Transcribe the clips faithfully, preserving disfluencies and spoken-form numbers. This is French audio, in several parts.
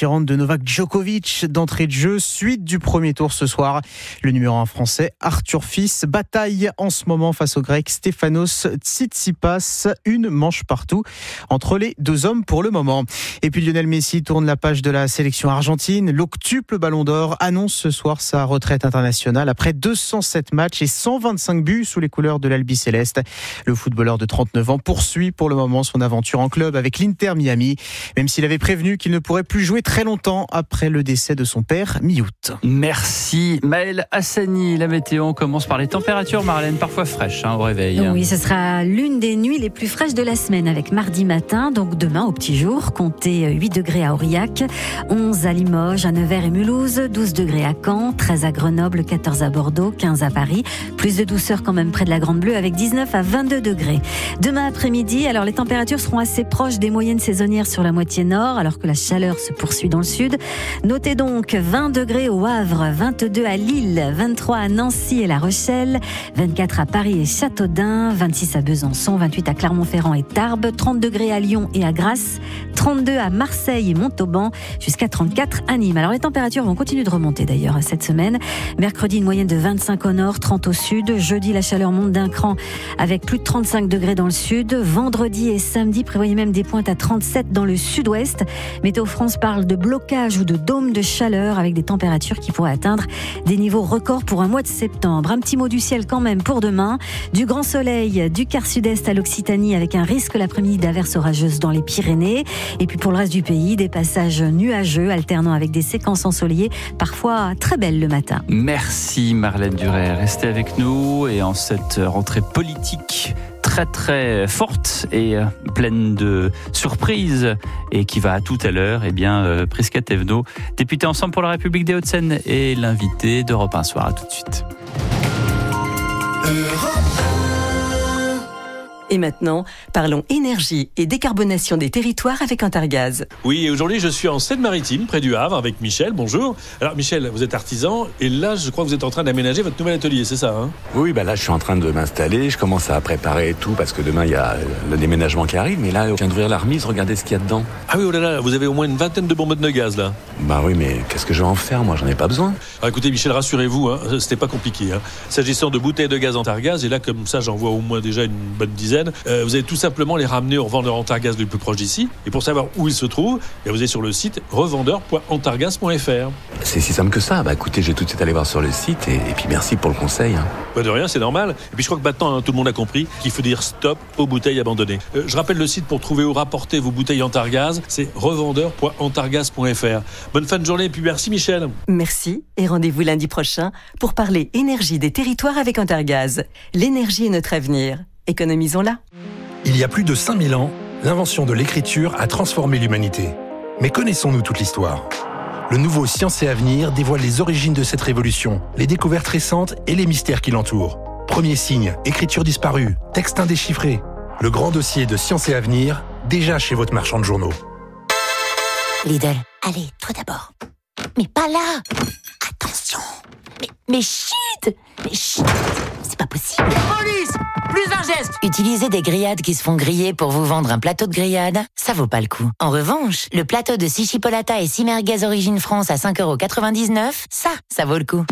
déchirante de Novak Djokovic d'entrée de jeu. Suite du premier tour ce soir. Le numéro un français, Arthur Fils, bataille en ce moment face au grec Stefanos Tsitsipas. Une manche partout entre les deux hommes pour le moment. Et puis Lionel Messi tourne la page de la sélection argentine. L'octuple Ballon d'Or annonce ce soir sa retraite internationale après deux cent sept matchs et cent vingt-cinq buts sous les couleurs de l'Albi Céleste. Le footballeur de trente-neuf ans poursuit pour le moment son aventure en club avec l'Inter Miami, même s'il avait prévenu qu'il ne pourrait plus jouer très longtemps après le décès de son père mi-août. Merci Maël Hassani. La météo, on commence par les températures, Marlène, parfois fraîches hein, au réveil. Oui, ce sera l'une des nuits les plus fraîches de la semaine avec mardi matin, donc demain au petit jour, comptez huit degrés à Aurillac, onze à Limoges, à Nevers et Mulhouse, douze degrés à Caen, treize à Grenoble, quatorze à Bordeaux, quinze à Paris. Plus de douceur quand même près de la Grande Bleue avec dix-neuf à vingt-deux degrés. Demain après-midi, alors les températures seront assez proches des moyennes saisonnières sur la moitié nord, alors que la chaleur se poursuit dans le sud. Notez donc vingt degrés au Havre, vingt-deux à Lille, vingt-trois à Nancy et La Rochelle, vingt-quatre à Paris et Châteaudun, vingt-six à Besançon, vingt-huit à Clermont-Ferrand et Tarbes, trente degrés à Lyon et à Grasse, trente-deux à Marseille et Montauban, jusqu'à trente-quatre à Nîmes. Alors les températures vont continuer de remonter d'ailleurs cette semaine. Mercredi, une moyenne de vingt-cinq au nord, trente au sud. Jeudi, la chaleur monte d'un cran avec plus de trente-cinq degrés dans le sud. Vendredi et samedi, prévoyez même des pointes à trente-sept dans le sud-ouest. Météo France parle de blocage ou de dôme de chaleur avec des températures qui pourraient atteindre des niveaux records pour un mois de septembre. Un petit mot du ciel quand même pour demain. Du grand soleil, du quart sud-est à l'Occitanie avec un risque l'après-midi d'averses orageuses dans les Pyrénées. Et puis pour le reste du pays, des passages nuageux alternant avec des séquences ensoleillées, parfois très belles le matin. Merci Marlène Duret. Restez avec nous et en cette rentrée politique très très forte et pleine de surprises et qui va à tout à l'heure, eh bien euh, Prisca Thévenot, députée Ensemble pour la République des Hauts-de-Seine, est l'invité d'Europe un soir. À tout de suite. Et maintenant, parlons énergie et décarbonation des territoires avec Antargaz. Oui, et aujourd'hui, je suis en Seine-Maritime, près du Havre, avec Michel. Bonjour. Alors, Michel, vous êtes artisan, et là, je crois que vous êtes en train d'aménager votre nouvel atelier, c'est ça hein? Oui, bah là, je suis en train de m'installer. Je commence à préparer tout, parce que demain, il y a le déménagement qui arrive. Mais là, je viens d'ouvrir la remise, regardez ce qu'il y a dedans. Ah oui, oh là là, vous avez au moins une vingtaine de bonbonnes de gaz, là. Bah oui, mais qu'est-ce que je vais en faire? Moi, j'en ai pas besoin. Alors, écoutez, Michel, rassurez-vous, hein, c'était pas compliqué. Hein. S'agissant de bouteilles de gaz Antargaz, et là, comme ça, j'en vois au moins déjà une bonne dizaine, euh, vous avez tout simplement les ramener au revendeur Antargaz le plus proche d'ici. Et pour savoir où il se trouve, vous allez sur le site revendeur point antargaz point f r. C'est si simple que ça. Bah écoutez, je vais tout de suite aller voir sur le site et, et puis merci pour le conseil. Hein. Bah de rien, c'est normal. Et puis je crois que maintenant, hein, tout le monde a compris qu'il faut dire stop aux bouteilles abandonnées. Euh, je rappelle le site pour trouver ou rapporter vos bouteilles Antargaz, c'est revendeur point antargaz point f r. Bonne fin de journée et puis merci Michel. Merci et rendez-vous lundi prochain pour parler énergie des territoires avec Antargaz. L'énergie est notre avenir. Économisons-la. Il y a plus de cinq mille ans, l'invention de l'écriture a transformé l'humanité. Mais connaissons-nous toute l'histoire ? Le nouveau Science et Avenir dévoile les origines de cette révolution, les découvertes récentes et les mystères qui l'entourent. Premier signe, écriture disparue, texte indéchiffré. Le grand dossier de Science et Avenir, déjà chez votre marchand de journaux. Lidl, allez, toi d'abord. Mais pas là. Attention. Mais, mais chut. Mais chut. C'est pas possible. Police! Plus un geste! Utiliser des grillades qui se font griller pour vous vendre un plateau de grillade, ça vaut pas le coup. En revanche, le plateau de six chipolata et six merguez Origine France à cinq euros quatre-vingt-dix-neuf, ça, ça vaut le coup.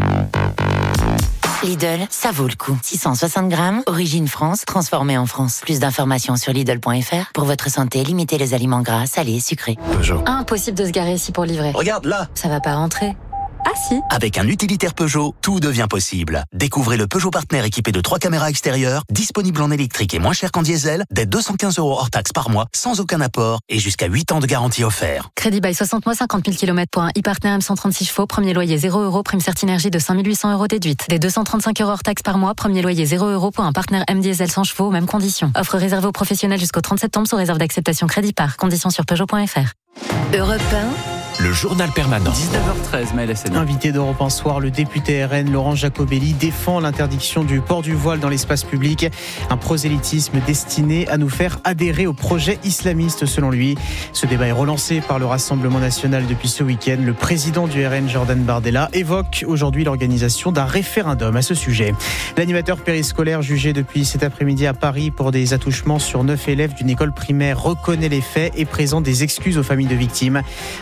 Lidl, ça vaut le coup. six cent soixante grammes, Origine France, transformé en France. Plus d'informations sur Lidl point f r. Pour votre santé, limitez les aliments gras, salés, sucrés. Peugeot. Impossible de se garer ici pour livrer. Regarde là. Ça va pas rentrer. Ah si. Avec un utilitaire Peugeot, tout devient possible. Découvrez le Peugeot Partner équipé de trois caméras extérieures, disponible en électrique et moins cher qu'en diesel, dès deux cent quinze euros hors taxe par mois, sans aucun apport et jusqu'à huit ans de garantie offert. Crédit bail soixante mois, cinquante mille kilomètres pour un e-Partner M cent trente-six chevaux, premier loyer zéro euros, prime Certinergie de cinq mille huit cents euros déduite. Des deux cent trente-cinq euros hors taxe par mois, premier loyer zéro euros pour un Partner M diesel cent chevaux, mêmes conditions. Offre réservée aux professionnels jusqu'au trente septembre sous réserve d'acceptation crédit par. Conditions sur Peugeot point f r. Europe un, Le journal permanent. dix-neuf heures treize, Maël Hassani. Invité d'Europe un soir, le député R N Laurent Jacobelli défend l'interdiction du port du voile dans l'espace public. Un prosélytisme destiné à nous faire adhérer au projet islamiste selon lui. Ce débat est relancé par le Rassemblement national depuis ce week-end. Le président du R N, Jordan Bardella, évoque aujourd'hui l'organisation d'un référendum à ce sujet. L'animateur périscolaire jugé depuis cet après-midi à Paris pour des attouchements sur neuf élèves d'une école primaire reconnaît les faits et présente des excuses aux familles de victimes. Un autre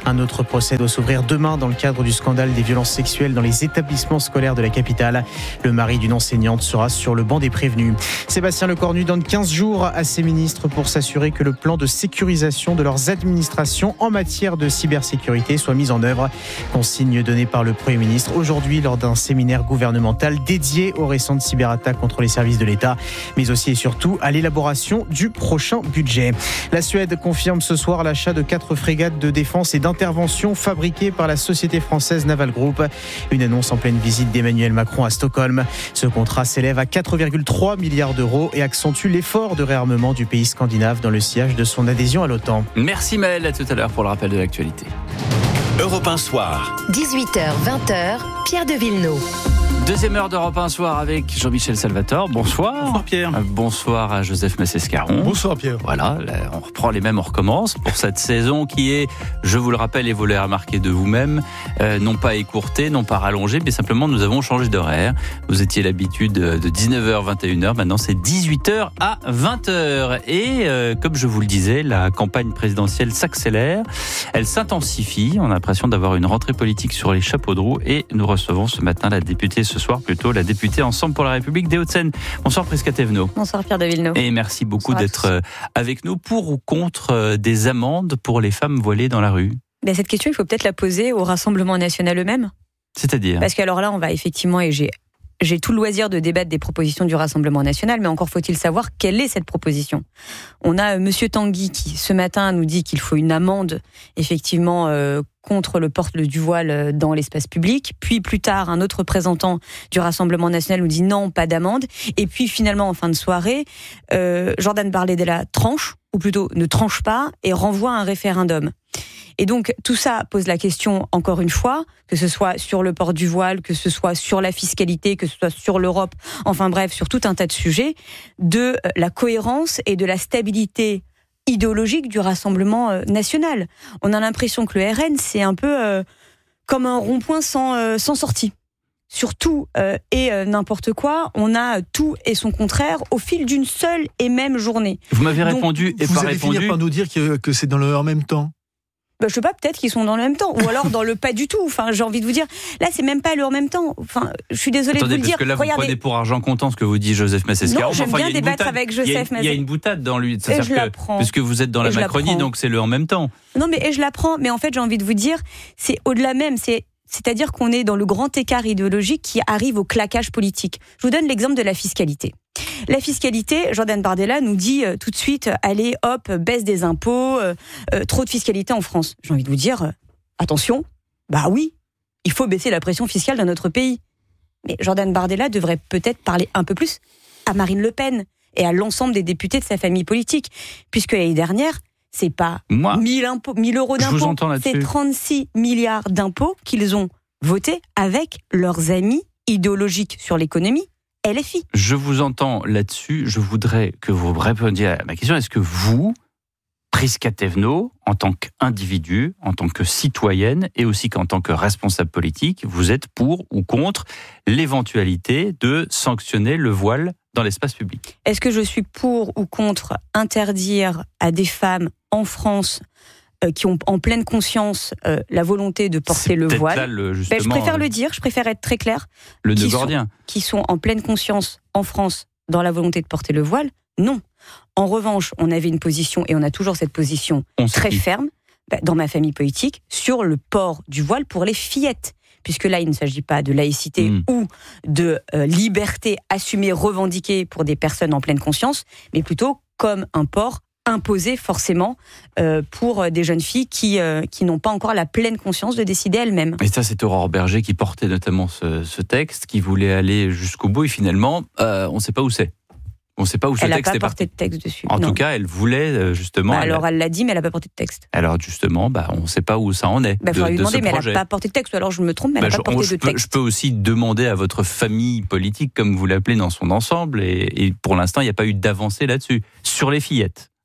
procès doit s'ouvrir demain dans le cadre du scandale des violences sexuelles dans les établissements scolaires de la capitale. Le mari d'une enseignante sera sur le banc des prévenus. Sébastien Lecornu donne quinze jours à ses ministres pour s'assurer que le plan de sécurisation de leurs administrations en matière de cybersécurité soit mis en œuvre. Consigne donnée par le Premier ministre aujourd'hui lors d'un séminaire gouvernemental dédié aux récentes cyberattaques contre les services de l'État, mais aussi et surtout à l'élaboration du prochain budget. La Suède confirme ce soir l'achat de quatre frégates de défense et d'intervention fabriquées par la société française Naval Group. Une annonce en pleine visite d'Emmanuel Macron à Stockholm. Ce contrat s'élève à quatre virgule trois milliards d'euros et accentue l'effort de réarmement du pays scandinave dans le sillage de son adhésion à l'OTAN. Merci Maël, à tout à l'heure pour le rappel de l'actualité. Europe un soir. dix-huit heures vingt, Pierre de Villeneuve. Deuxième heure d'Europe un soir avec Jean-Michel Salvatore. Bonsoir. Bonsoir Pierre. Bonsoir à Joseph Massescaron. Bonsoir Pierre. Voilà, là, on reprend les mêmes, on recommence pour cette saison qui est, je vous le rappelle et vous l'avez remarqué de vous-même, euh, non pas écourtée, non pas rallongée, mais simplement nous avons changé d'horaire. Vous étiez l'habitude de dix-neuf heures, vingt et une heures, maintenant c'est dix-huit heures à vingt heures. Et euh, comme je vous le disais, la campagne présidentielle s'accélère, elle s'intensifie. On a l'impression d'avoir une rentrée politique sur les chapeaux de roue et nous recevons ce matin la députée ce soir plutôt la députée Ensemble pour la République des Hauts-de-Seine. Bonsoir Prisca Thévenot. Bonsoir Pierre de Villeneuve. Et merci beaucoup Bonsoir d'être avec nous. Pour ou contre des amendes pour les femmes voilées dans la rue? Ben cette question, il faut peut-être la poser au Rassemblement national eux-mêmes. C'est-à-dire? Parce qu'alors là, on va effectivement, et j'ai J'ai tout le loisir de débattre des propositions du Rassemblement national, mais encore faut-il savoir quelle est cette proposition. On a euh, Monsieur Tanguy qui, ce matin, nous dit qu'il faut une amende, effectivement, euh, contre le port du voile dans l'espace public. Puis plus tard, un autre représentant du Rassemblement national nous dit non, pas d'amende. Et puis finalement, en fin de soirée, euh, Jordan Bardella tranche, ou plutôt ne tranche pas, et renvoie un référendum. Et donc, tout ça pose la question, encore une fois, que ce soit sur le port du voile, que ce soit sur la fiscalité, que ce soit sur l'Europe, enfin bref, sur tout un tas de sujets, de la cohérence et de la stabilité idéologique du Rassemblement national. On a l'impression que le R N, c'est un peu euh, comme un rond-point sans, euh, sans sortie. Sur tout euh, et euh, n'importe quoi, on a tout et son contraire au fil d'une seule et même journée. Vous m'avez Donc, répondu et vous pas allez répondu. finir par nous dire que, que c'est dans le en même temps. Bah, je sais pas, peut-être qu'ils sont dans le même temps, ou alors dans le pas du tout. Enfin, j'ai envie de vous dire, là, c'est même pas le en même temps. Enfin, je suis désolée Attendez, de vous le dire. Parce que là, vous Regardez. prenez pour argent comptant ce que vous dit Joseph Massescaron. Non, j'aime enfin, bien il y a une débattre boutade. avec Il y a Joseph une- Il y a une boutade dans lui. Et C'est-à-dire je que- l'apprends. Puisque vous êtes dans la Et je Macronie, l'apprends. donc c'est le en même temps. Non, mais et je l'apprends. Mais en fait, j'ai envie de vous dire, c'est au-delà même. C'est C'est-à-dire qu'on est dans le grand écart idéologique qui arrive au claquage politique. Je vous donne l'exemple de la fiscalité. La fiscalité, Jordan Bardella nous dit euh, tout de suite, allez, hop, baisse des impôts, euh, euh, trop de fiscalité en France. J'ai envie de vous dire, euh, attention, bah oui, il faut baisser la pression fiscale dans notre pays. Mais Jordan Bardella devrait peut-être parler un peu plus à Marine Le Pen et à l'ensemble des députés de sa famille politique, puisque l'année dernière, c'est pas Moi, mille, impôts, mille euros je vous d'impôts, entends là-dessus. c'est trente-six milliards d'impôts qu'ils ont votés avec leurs amis idéologiques sur l'économie, L F I. Je vous entends là-dessus. Je voudrais que vous répondiez à ma question. Est-ce que vous, Prisca Thévenot, en tant qu'individu, en tant que citoyenne et aussi qu'en tant que responsable politique, vous êtes pour ou contre l'éventualité de sanctionner le voile dans l'espace public? Est-ce que je suis pour ou contre interdire à des femmes en France euh, qui ont en pleine conscience euh, la volonté de porter C'est le peut-être voile là le- Ben, Je justement, préfère euh, le dire, je préfère être très clair. le nœud qui sont- gordien. Qui sont en pleine conscience en France dans la volonté de porter le voile, non. En revanche, on avait une position, et on a toujours cette position On sait très qui. ferme, ben, dans ma famille politique, sur le port du voile pour les fillettes. Puisque là, il ne s'agit pas de laïcité Mm. ou de euh, liberté assumée, revendiquée pour des personnes en pleine conscience, mais plutôt comme un port imposé forcément euh, pour des jeunes filles qui, euh, qui n'ont pas encore la pleine conscience de décider elles-mêmes. Et ça, c'est Aurore Berger qui portait notamment ce, ce texte, qui voulait aller jusqu'au bout, et finalement, euh, on ne sait pas où c'est. On ne sait pas où ce Elle n'a texte pas est porté parti. de texte dessus. En non. tout cas, elle voulait euh, justement. Bah, elle- alors elle l'a dit, mais elle n'a pas porté de texte. Alors justement, bah, on ne sait pas où ça en est. Il bah, faudra de, lui de demander, ce mais projet. elle n'a pas porté de texte. Ou alors je me trompe, mais elle Bah, n'a je, pas porté je de peux, texte. je peux aussi demander à votre famille politique, comme vous l'appelez dans son ensemble, et, et pour l'instant, il n'y a pas eu d'avancée là-dessus. Sur les fillettes.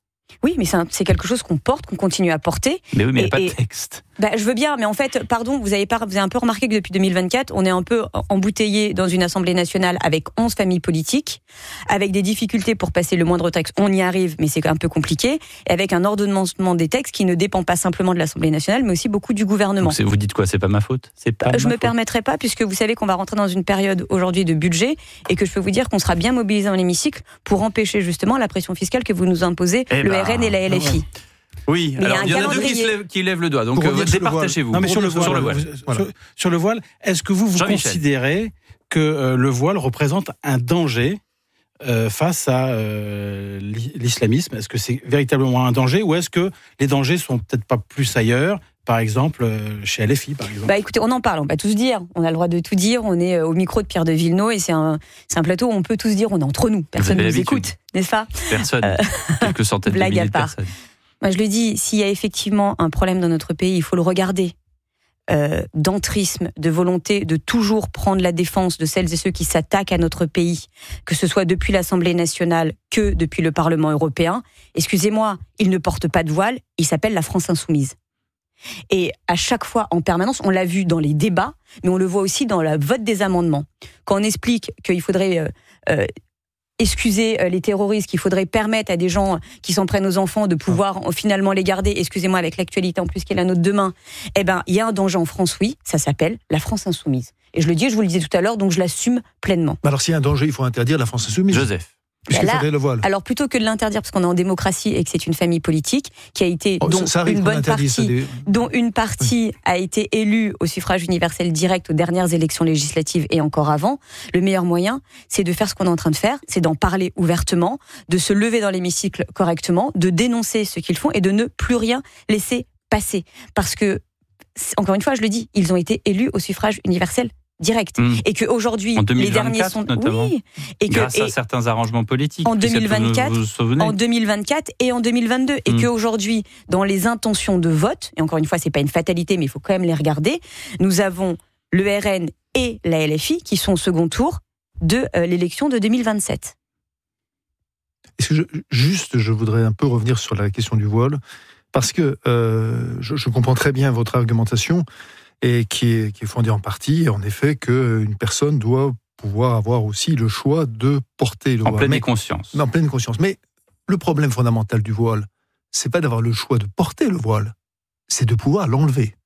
Oui, mais c'est, un, c'est quelque chose qu'on porte, qu'on continue à porter. Mais oui, mais il n'y a pas et, de texte. Bah, je veux bien, mais en fait, pardon, vous avez, pas, vous avez un peu remarqué que depuis deux mille vingt-quatre, on est un peu embouteillé dans une Assemblée nationale avec onze familles politiques, avec des difficultés pour passer le moindre texte. On y arrive, mais c'est un peu compliqué, et avec un ordonnancement des textes qui ne dépend pas simplement de l'Assemblée nationale, mais aussi beaucoup du gouvernement. Donc vous dites quoi ? C'est pas ma faute ? C'est pas bah, Je ma me faute. permettrai pas, puisque vous savez qu'on va rentrer dans une période aujourd'hui de budget, et que je peux vous dire qu'on sera bien mobilisé dans l'hémicycle pour empêcher justement la pression fiscale que vous nous imposez, eh le ben, R N et la L F I. Oui, mais alors il y, y a en a deux qui, se lèvent, qui lèvent le doigt, donc euh, départagez-vous. Non, mais sur le voile, sur le voile. Voilà. Sur, sur le voile, est-ce que vous, vous considérez que euh, le voile représente un danger euh, face à euh, l'islamisme ? Est-ce que c'est véritablement un danger, ou est-ce que les dangers sont peut-être pas plus ailleurs ? Par exemple, chez L F I, par exemple. Bah écoutez, on en parle, on va tous dire. On a le droit de tout dire. On est au micro de Pierre de Villeneuve et c'est un, c'est un plateau où on peut tous dire. On est entre nous. Personne ne nous écoute, n'est-ce pas ? Personne. Euh, Quelques centaines de milliers de personnes. Moi, je le dis, s'il y a effectivement un problème dans notre pays, il faut le regarder. Euh, d'entrisme, de volonté de toujours prendre la défense de celles et ceux qui s'attaquent à notre pays, que ce soit depuis l'Assemblée nationale que depuis le Parlement européen. Excusez-moi, il ne porte pas de voile. Il s'appelle la France insoumise. Et à chaque fois, en permanence, on l'a vu dans les débats, mais on le voit aussi dans le vote des amendements. Quand on explique qu'il faudrait euh, euh, excuser les terroristes, qu'il faudrait permettre à des gens qui s'en prennent aux enfants de pouvoir ah. finalement les garder, excusez-moi, avec l'actualité en plus qui est la nôtre demain, eh ben, il y a un danger en France, oui, ça s'appelle la France insoumise. Et je le dis, je vous le disais tout à l'heure, donc je l'assume pleinement. Alors s'il y a un danger, il faut interdire la France insoumise. Joseph. Puisqu'il faudrait le voile. Alors plutôt que de l'interdire, parce qu'on est en démocratie et que c'est une famille politique qui a été, oh, dont, ça, ça une bonne partie, des... dont une partie oui. a été élue au suffrage universel direct aux dernières élections législatives et encore avant, le meilleur moyen, c'est de faire ce qu'on est en train de faire, c'est d'en parler ouvertement, de se lever dans l'hémicycle correctement, de dénoncer ce qu'ils font et de ne plus rien laisser passer. Parce que, encore une fois, je le dis, ils ont été élus au suffrage universel direct. Mmh. Et qu'aujourd'hui, les derniers sont... Notamment, oui. Et que, grâce et à certains arrangements politiques. En deux mille vingt-quatre, vous vous en deux mille vingt-quatre et en deux mille vingt-deux. Et mmh. qu'aujourd'hui, dans les intentions de vote, et encore une fois, c'est pas une fatalité, mais il faut quand même les regarder, nous avons le R N et la L F I qui sont au second tour de euh, l'élection de deux mille vingt-sept. Est-ce que je, juste, je voudrais un peu revenir sur la question du voile, parce que euh, je, je comprends très bien votre argumentation, et qui est, qui est fondée en partie, en effet, qu'une personne doit pouvoir avoir aussi le choix de porter le en voile. En pleine mais, conscience. En pleine conscience. Mais le problème fondamental du voile, c'est pas d'avoir le choix de porter le voile, c'est de pouvoir l'enlever.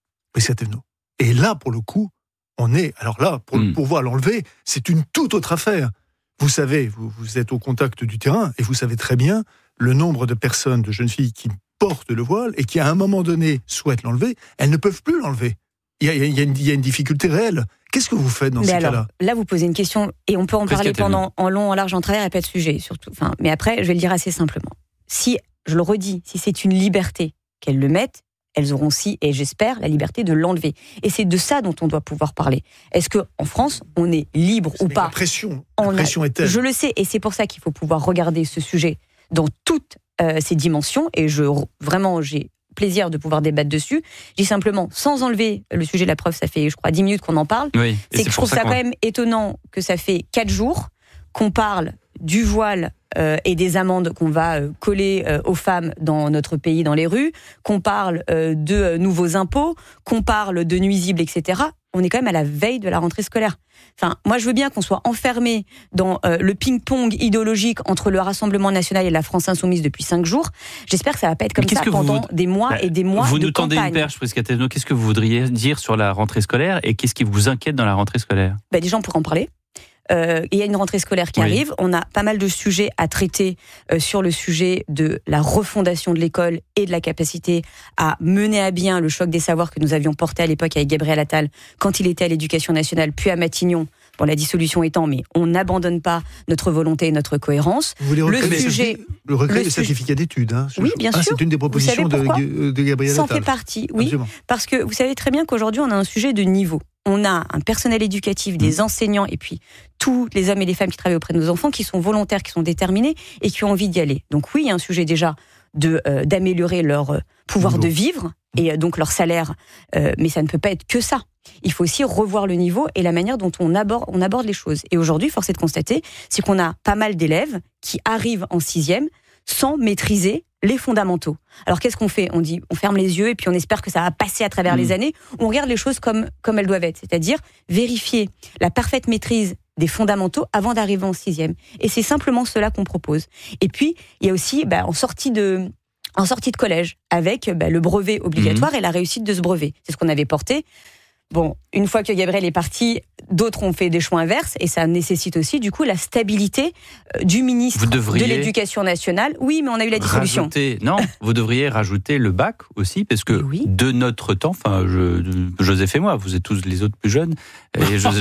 Et là, pour le coup, on est... Alors là, pour mm. pouvoir l'enlever, c'est une toute autre affaire. Vous savez, vous, vous êtes au contact du terrain, et vous savez très bien le nombre de personnes, de jeunes filles qui portent le voile, et qui, à un moment donné, souhaitent l'enlever, elles ne peuvent plus l'enlever. Il y, a, il, y a une, il y a une difficulté réelle. Qu'est-ce que vous faites dans mais ces alors, cas-là ? Là, vous posez une question, et on peut en parler pendant en long, en large, en travers, et pas de sujet, surtout. Enfin, mais après, je vais le dire assez simplement. Si, je le redis, si c'est une liberté qu'elles le mettent, elles auront aussi, et j'espère, la liberté de l'enlever. Et c'est de ça dont on doit pouvoir parler. Est-ce qu'en France, on est libre mais ou pas ? La pression, la pression a, est telle. Je le sais, et c'est pour ça qu'il faut pouvoir regarder ce sujet dans toutes euh, ses dimensions, et je, vraiment, j'ai plaisir de pouvoir débattre dessus. Je dis simplement, sans enlever le sujet de la preuve, ça fait, je crois, dix minutes qu'on en parle. Oui, c'est que c'est je trouve ça, ça quand même étonnant que ça fait quatre jours qu'on parle du voile euh, et des amendes qu'on va euh, coller euh, aux femmes dans notre pays, dans les rues, qu'on parle euh, de euh, nouveaux impôts, qu'on parle de nuisibles, et cetera. On est quand même à la veille de la rentrée scolaire. Enfin, moi, je veux bien qu'on soit enfermé dans euh, le ping-pong idéologique entre le Rassemblement national et la France insoumise depuis cinq jours. J'espère que ça va pas être comme ça pendant vous... des mois bah, et des mois vous de nous tendez campagne. Une perche, Prisca Thévenot. Qu'est-ce que vous voudriez dire sur la rentrée scolaire et qu'est-ce qui vous inquiète dans la rentrée scolaire ? Bah, des gens pourraient en parler. Euh, il y a une rentrée scolaire qui oui. arrive. On a pas mal de sujets à traiter euh, sur le sujet de la refondation de l'école et de la capacité à mener à bien le choc des savoirs que nous avions porté à l'époque avec Gabriel Attal quand il était à l'Éducation nationale, puis à Matignon. Bon, la dissolution étant, mais on n'abandonne pas notre volonté et notre cohérence. Vous voulez le sujet, le recul le des certificats d'études. Hein, oui, bien ah, sûr. C'est une des propositions de, de Gabriel Attal. Ça en Attal. fait partie, oui. Absolument. Parce que vous savez très bien qu'aujourd'hui, on a un sujet de niveau. On a un personnel éducatif, des mmh. enseignants, et puis tous les hommes et les femmes qui travaillent auprès de nos enfants, qui sont volontaires, qui sont déterminés et qui ont envie d'y aller. Donc oui, il y a un sujet déjà de, euh, d'améliorer leur euh, pouvoir mmh. de vivre et euh, donc leur salaire, euh, mais ça ne peut pas être que ça. Il faut aussi revoir le niveau et la manière dont on aborde, on aborde les choses. Et aujourd'hui, force est de constater, c'est qu'on a pas mal d'élèves qui arrivent en sixième sans maîtriser les fondamentaux. Alors qu'est-ce qu'on fait ? On dit, on ferme les yeux et puis on espère que ça va passer à travers mmh. les années. On regarde les choses comme comme elles doivent être, c'est-à-dire vérifier la parfaite maîtrise des fondamentaux avant d'arriver en sixième. Et c'est simplement cela qu'on propose. Et puis il y a aussi, bah, en sortie de en sortie de collège, avec bah, le brevet obligatoire mmh. et la réussite de ce brevet. C'est ce qu'on avait porté. Bon, une fois que Gabriel est parti, d'autres ont fait des choix inverses et ça nécessite aussi du coup la stabilité du ministre de l'Éducation nationale. Oui, mais on a eu la dissolution. Rajouter, non, vous devriez rajouter le bac aussi parce que oui. de notre temps, enfin, je, Joseph et moi, vous êtes tous les autres plus jeunes. Et je,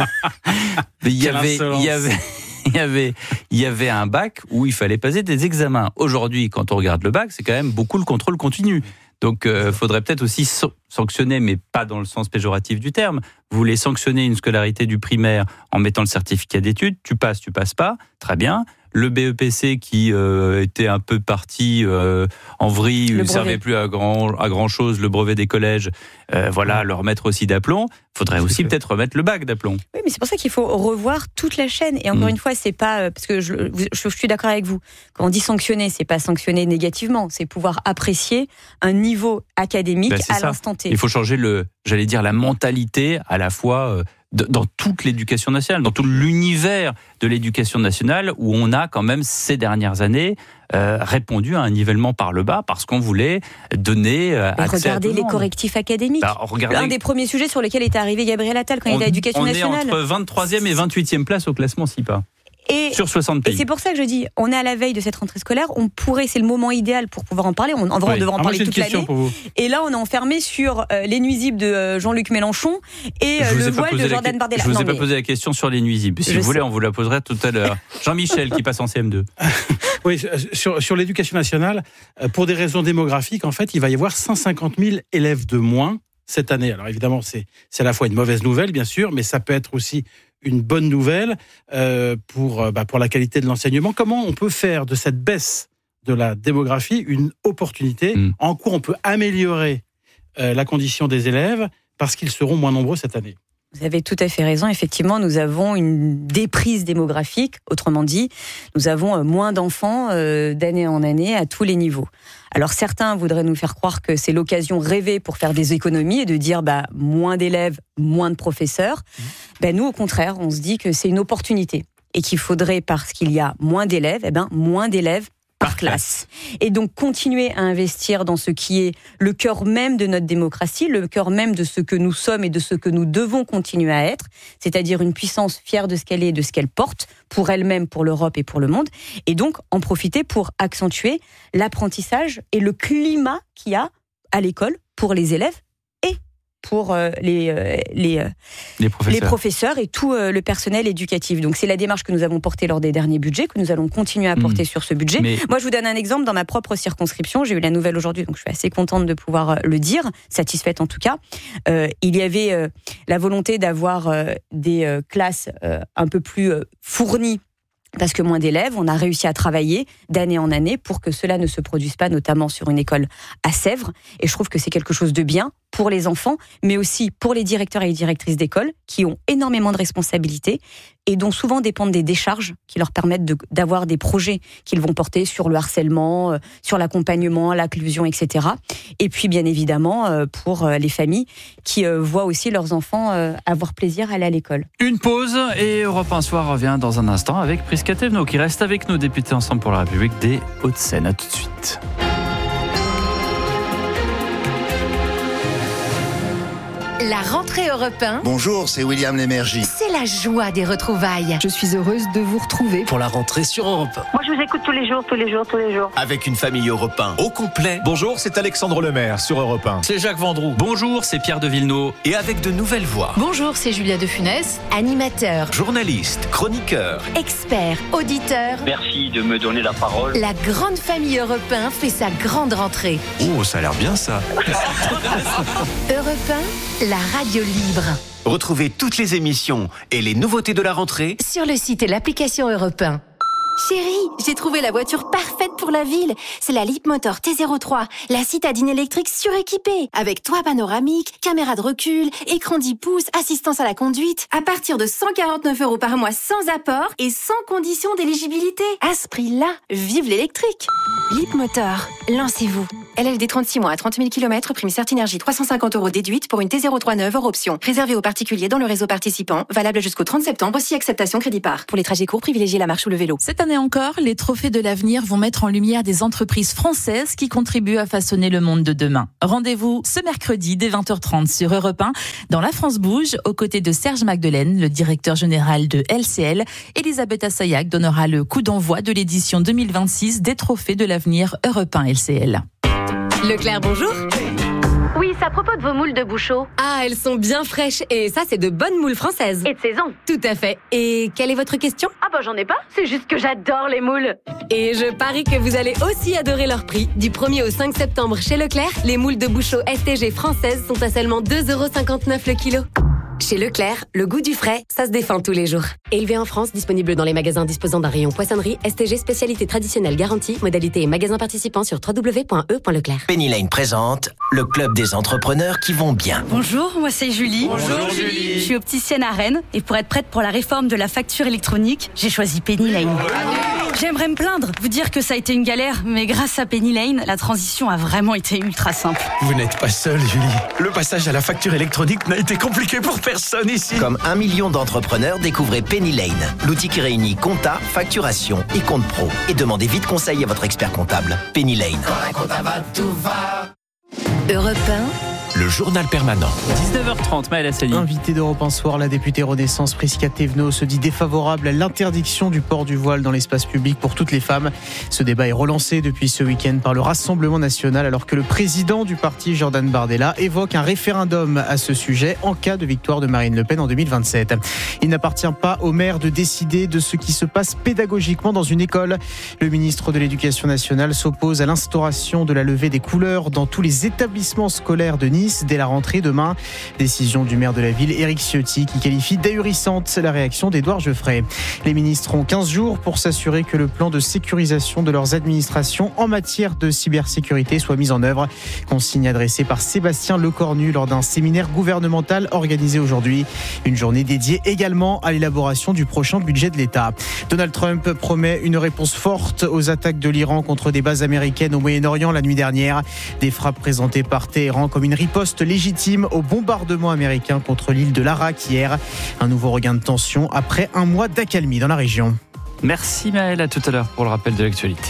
il y avait, il y avait. Il y, avait, il y avait un bac où il fallait passer des examens. Aujourd'hui, quand on regarde le bac, c'est quand même beaucoup le contrôle continu. Donc, il euh, faudrait peut-être aussi so- sanctionner, mais pas dans le sens péjoratif du terme. Vous voulez sanctionner une scolarité du primaire en mettant le certificat d'études, tu passes, tu passes pas, très bien. Le B E P C qui euh, était un peu parti euh, en vrille, ne servait plus à grand, à grand chose, le brevet des collèges, euh, voilà, le remettre aussi d'aplomb. Faudrait aussi peut-être remettre le bac d'aplomb. Oui, mais c'est pour ça qu'il faut revoir toute la chaîne. Et encore mmh. une fois, c'est pas parce que je, je, je suis d'accord avec vous. Quand on dit sanctionner, c'est pas sanctionner négativement, c'est pouvoir apprécier un niveau académique ben, à ça. L'instant T. Il faut changer le, j'allais dire, la mentalité à la fois. Euh, dans toute l'éducation nationale, dans tout l'univers de l'éducation nationale, où on a quand même ces dernières années euh, répondu à un nivellement par le bas parce qu'on voulait donner euh, accès regardez à tout le les monde. Correctifs académiques. Bah, regardez... L'un des premiers sujets sur lesquels était arrivé Gabriel Attal quand on, il était à l'éducation nationale. On est entre vingt-troisième et vingt-huitième place au classement S I P A. Et, sur soixante pays. Et c'est pour ça que je dis, on est à la veille de cette rentrée scolaire, on pourrait, c'est le moment idéal pour pouvoir en parler, on, en vrai, oui. on devrait en ah, parler toute l'année. Et là, on est enfermé sur euh, les nuisibles de euh, Jean-Luc Mélenchon et euh, le voile de Jordan Bardella. Je vous ai non, pas mais... posé la question sur les nuisibles. Si je vous voulez, sais. On vous la posera tout à l'heure. Jean-Michel qui passe en C M deux. Oui, sur, sur l'éducation nationale, pour des raisons démographiques, en fait, il va y avoir cent cinquante mille élèves de moins cette année. Alors évidemment, c'est, c'est à la fois une mauvaise nouvelle, bien sûr, mais ça peut être aussi une bonne nouvelle euh, pour, bah, pour la qualité de l'enseignement. Comment on peut faire de cette baisse de la démographie une opportunité mmh. en quoi on peut améliorer euh, la condition des élèves parce qu'ils seront moins nombreux cette année? Vous avez tout à fait raison. Effectivement, nous avons une déprise démographique. Autrement dit, nous avons moins d'enfants euh, d'année en année à tous les niveaux. Alors certains voudraient nous faire croire que c'est l'occasion rêvée pour faire des économies et de dire bah, moins d'élèves, moins de professeurs. Mmh. Ben, nous, au contraire, on se dit que c'est une opportunité et qu'il faudrait, parce qu'il y a moins d'élèves, eh ben, moins d'élèves par classe. Et donc continuer à investir dans ce qui est le cœur même de notre démocratie, le cœur même de ce que nous sommes et de ce que nous devons continuer à être, c'est-à-dire une puissance fière de ce qu'elle est et de ce qu'elle porte, pour elle-même, pour l'Europe et pour le monde, et donc en profiter pour accentuer l'apprentissage et le climat qu'il y a à l'école pour les élèves et pour euh, les, euh, les, euh, les, professeurs. les professeurs et tout euh, le personnel éducatif. Donc c'est la démarche que nous avons portée lors des derniers budgets, que nous allons continuer à porter mmh. sur ce budget. Mais... Moi je vous donne un exemple dans ma propre circonscription, j'ai eu la nouvelle aujourd'hui, donc je suis assez contente de pouvoir le dire, satisfaite en tout cas. Euh, il y avait euh, la volonté d'avoir euh, des euh, classes euh, un peu plus euh, fournies, parce que moins d'élèves, on a réussi à travailler d'année en année pour que cela ne se produise pas, notamment sur une école à Sèvres. Et je trouve que c'est quelque chose de bien pour les enfants, mais aussi pour les directeurs et les directrices d'école qui ont énormément de responsabilités et dont souvent dépendent des décharges qui leur permettent de, d'avoir des projets qu'ils vont porter sur le harcèlement, euh, sur l'accompagnement, l'inclusion, et cetera. Et puis, bien évidemment, euh, pour euh, les familles qui euh, voient aussi leurs enfants euh, avoir plaisir à aller à l'école. Une pause et Europe un Soir revient dans un instant avec Prisca Thévenot qui reste avec nous, député Ensemble pour la République des Hauts-de-Seine. À tout de suite. La rentrée Europe un. Bonjour, c'est William Lémergie. C'est la joie des retrouvailles. Je suis heureuse de vous retrouver pour la rentrée sur Europe un. Moi, je vous écoute tous les jours, tous les jours, tous les jours. Avec une famille Europe un au complet. Bonjour, c'est Alexandre Lemaire sur Europe un. C'est Jacques Vendroux. Bonjour, c'est Pierre de Villeneuve. Et avec de nouvelles voix. Bonjour, c'est Julia de Funès. Animateur, journaliste, chroniqueur, expert, auditeur. Merci de me donner la parole. La grande famille Europe un fait sa grande rentrée. Oh, ça a l'air bien ça. Europe un, la radio libre. Retrouvez toutes les émissions et les nouveautés de la rentrée sur le site et l'application Europe un. Chérie, j'ai trouvé la voiture parfaite pour la ville. C'est la Leapmotor T zéro trois, la citadine électrique suréquipée. Avec toit panoramique, caméra de recul, écran dix pouces, assistance à la conduite. À partir de cent quarante-neuf euros par mois sans apport et sans condition d'éligibilité. À ce prix-là, vive l'électrique. Leapmotor, lancez-vous. L L D trente-six mois à trente mille kilomètres, prime Certinergie trois cent cinquante euros déduite pour une T zéro trois neuve hors option. Réservé aux particuliers dans le réseau participant, valable jusqu'au trente septembre, si acceptation crédit par. Pour les trajets courts, privilégiez la marche ou le vélo. Cette année encore, les trophées de l'avenir vont mettre en lumière des entreprises françaises qui contribuent à façonner le monde de demain. Rendez-vous ce mercredi dès vingt heures trente sur Europe un dans La France Bouge, aux côtés de Serge Magdelaine, le directeur général de L C L. Elisabeth Assayag donnera le coup d'envoi de l'édition deux mille vingt-six des trophées de l'avenir Europe un L C L. Leclerc, bonjour. Oui, c'est à propos de vos moules de Bouchot. Ah, elles sont bien fraîches. Et ça, c'est de bonnes moules françaises. Et de saison. Tout à fait. Et quelle est votre question? Ah bah j'en ai pas, c'est juste que j'adore les moules. Et je parie que vous allez aussi adorer leur prix. Du premier au cinq septembre chez Leclerc, les moules de Bouchot S T G françaises sont à seulement deux euros cinquante-neuf le kilo. Chez Leclerc, le goût du frais, ça se défend tous les jours. Élevé en France, disponible dans les magasins disposant d'un rayon poissonnerie, S T G spécialité traditionnelle garantie, modalité et magasins participants sur w w w point e point leclerc. Penny Lane présente le club des entrepreneurs qui vont bien. Bonjour, moi c'est Julie. Bonjour Julie. Je suis opticienne à Rennes et pour être prête pour la réforme de la facture électronique, j'ai choisi Penny Lane. J'aimerais me plaindre, vous dire que ça a été une galère, mais grâce à Penny Lane, la transition a vraiment été ultra simple. Vous n'êtes pas seule, Julie. Le passage à la facture électronique n'a été compliqué pour personne ici. Comme un million d'entrepreneurs, découvrez Penny Lane, l'outil qui réunit compta, facturation et compte pro. Et demandez vite conseil à votre expert comptable. Penny Lane. Quand la compta va, tout va. Europe un, le journal permanent. dix-neuf heures trente, Maëlle Hassani. Invitée d'Europe un soir, la députée Renaissance Prisca Thévenot se dit défavorable à l'interdiction du port du voile dans l'espace public pour toutes les femmes. Ce débat est relancé depuis ce week-end par le Rassemblement national alors que le président du parti, Jordan Bardella, évoque un référendum à ce sujet en cas de victoire de Marine Le Pen en deux mille vingt-sept. Il n'appartient pas aux maires de décider de ce qui se passe pédagogiquement dans une école. Le ministre de l'Éducation nationale s'oppose à l'instauration de la levée des couleurs dans tous les établissements scolaires de Nice dès la rentrée demain. Décision du maire de la ville, Éric Ciotti, qui qualifie d'ahurissante la réaction d'Édouard Geoffrey. Les ministres ont quinze jours pour s'assurer que le plan de sécurisation de leurs administrations en matière de cybersécurité soit mis en œuvre. Consigne adressée par Sébastien Lecornu lors d'un séminaire gouvernemental organisé aujourd'hui. Une journée dédiée également à l'élaboration du prochain budget de l'État. Donald Trump promet une réponse forte aux attaques de l'Iran contre des bases américaines au Moyen-Orient la nuit dernière. Des frappes présentées par Téhéran comme une riposte légitime au bombardement américain contre l'île de Larak hier. Un nouveau regain de tension après un mois d'accalmie dans la région. Merci Maëlle, à tout à l'heure pour le rappel de l'actualité.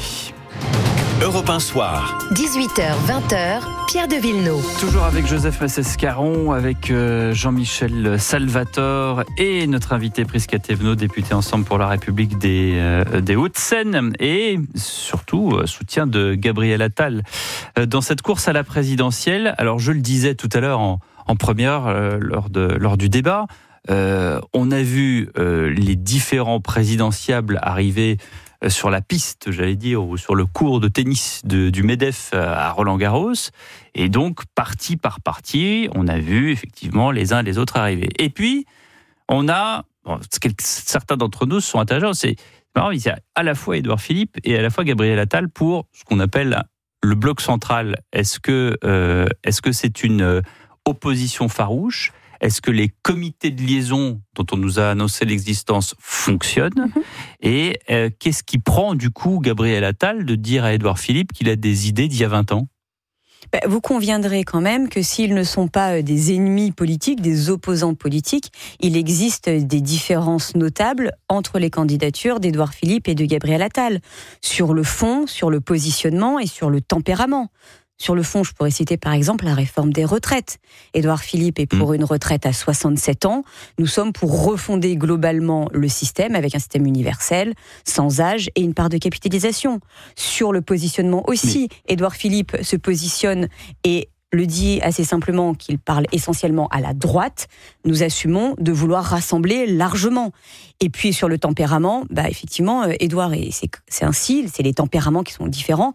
Europe un soir. dix-huit heures vingt heures, Pierre de Villeneuve. Toujours avec Joseph Massescaron, avec Jean-Michel Salvatore et notre invité Prisca Thévenot, député Ensemble pour la République des, euh, des Hauts-de-Seine, et surtout euh, soutien de Gabriel Attal euh, dans cette course à la présidentielle. Alors je le disais tout à l'heure en, en première euh, lors, de, lors du débat, euh, on a vu euh, les différents présidentiables arriver sur la piste, j'allais dire, ou sur le court de tennis de, du MEDEF à Roland-Garros. Et donc, partie par partie, on a vu effectivement les uns et les autres arriver. Et puis, on a, bon, certains d'entre nous sont intéressants, c'est marrant, il y a à la fois Édouard Philippe et à la fois Gabriel Attal pour ce qu'on appelle le bloc central. Est-ce que, euh, est-ce que c'est une opposition farouche ? Est-ce que les comités de liaison dont on nous a annoncé l'existence fonctionnent ? Mm-hmm. Et euh, qu'est-ce qui prend du coup Gabriel Attal de dire à Édouard Philippe qu'il a des idées d'il y a vingt ans ? Ben, vous conviendrez quand même que s'ils ne sont pas des ennemis politiques, des opposants politiques, il existe des différences notables entre les candidatures d'Édouard Philippe et de Gabriel Attal, sur le fond, sur le positionnement et sur le tempérament. Sur le fond, je pourrais citer par exemple la réforme des retraites. Édouard Philippe est pour une retraite à soixante-sept ans. Nous sommes pour refonder globalement le système avec un système universel, sans âge et une part de capitalisation. Sur le positionnement aussi, Mais... Édouard Philippe se positionne et le dit assez simplement qu'il parle essentiellement à la droite. Nous assumons de vouloir rassembler largement. Et puis sur le tempérament, bah effectivement, Édouard, c'est, c'est ainsi, c'est les tempéraments qui sont différents.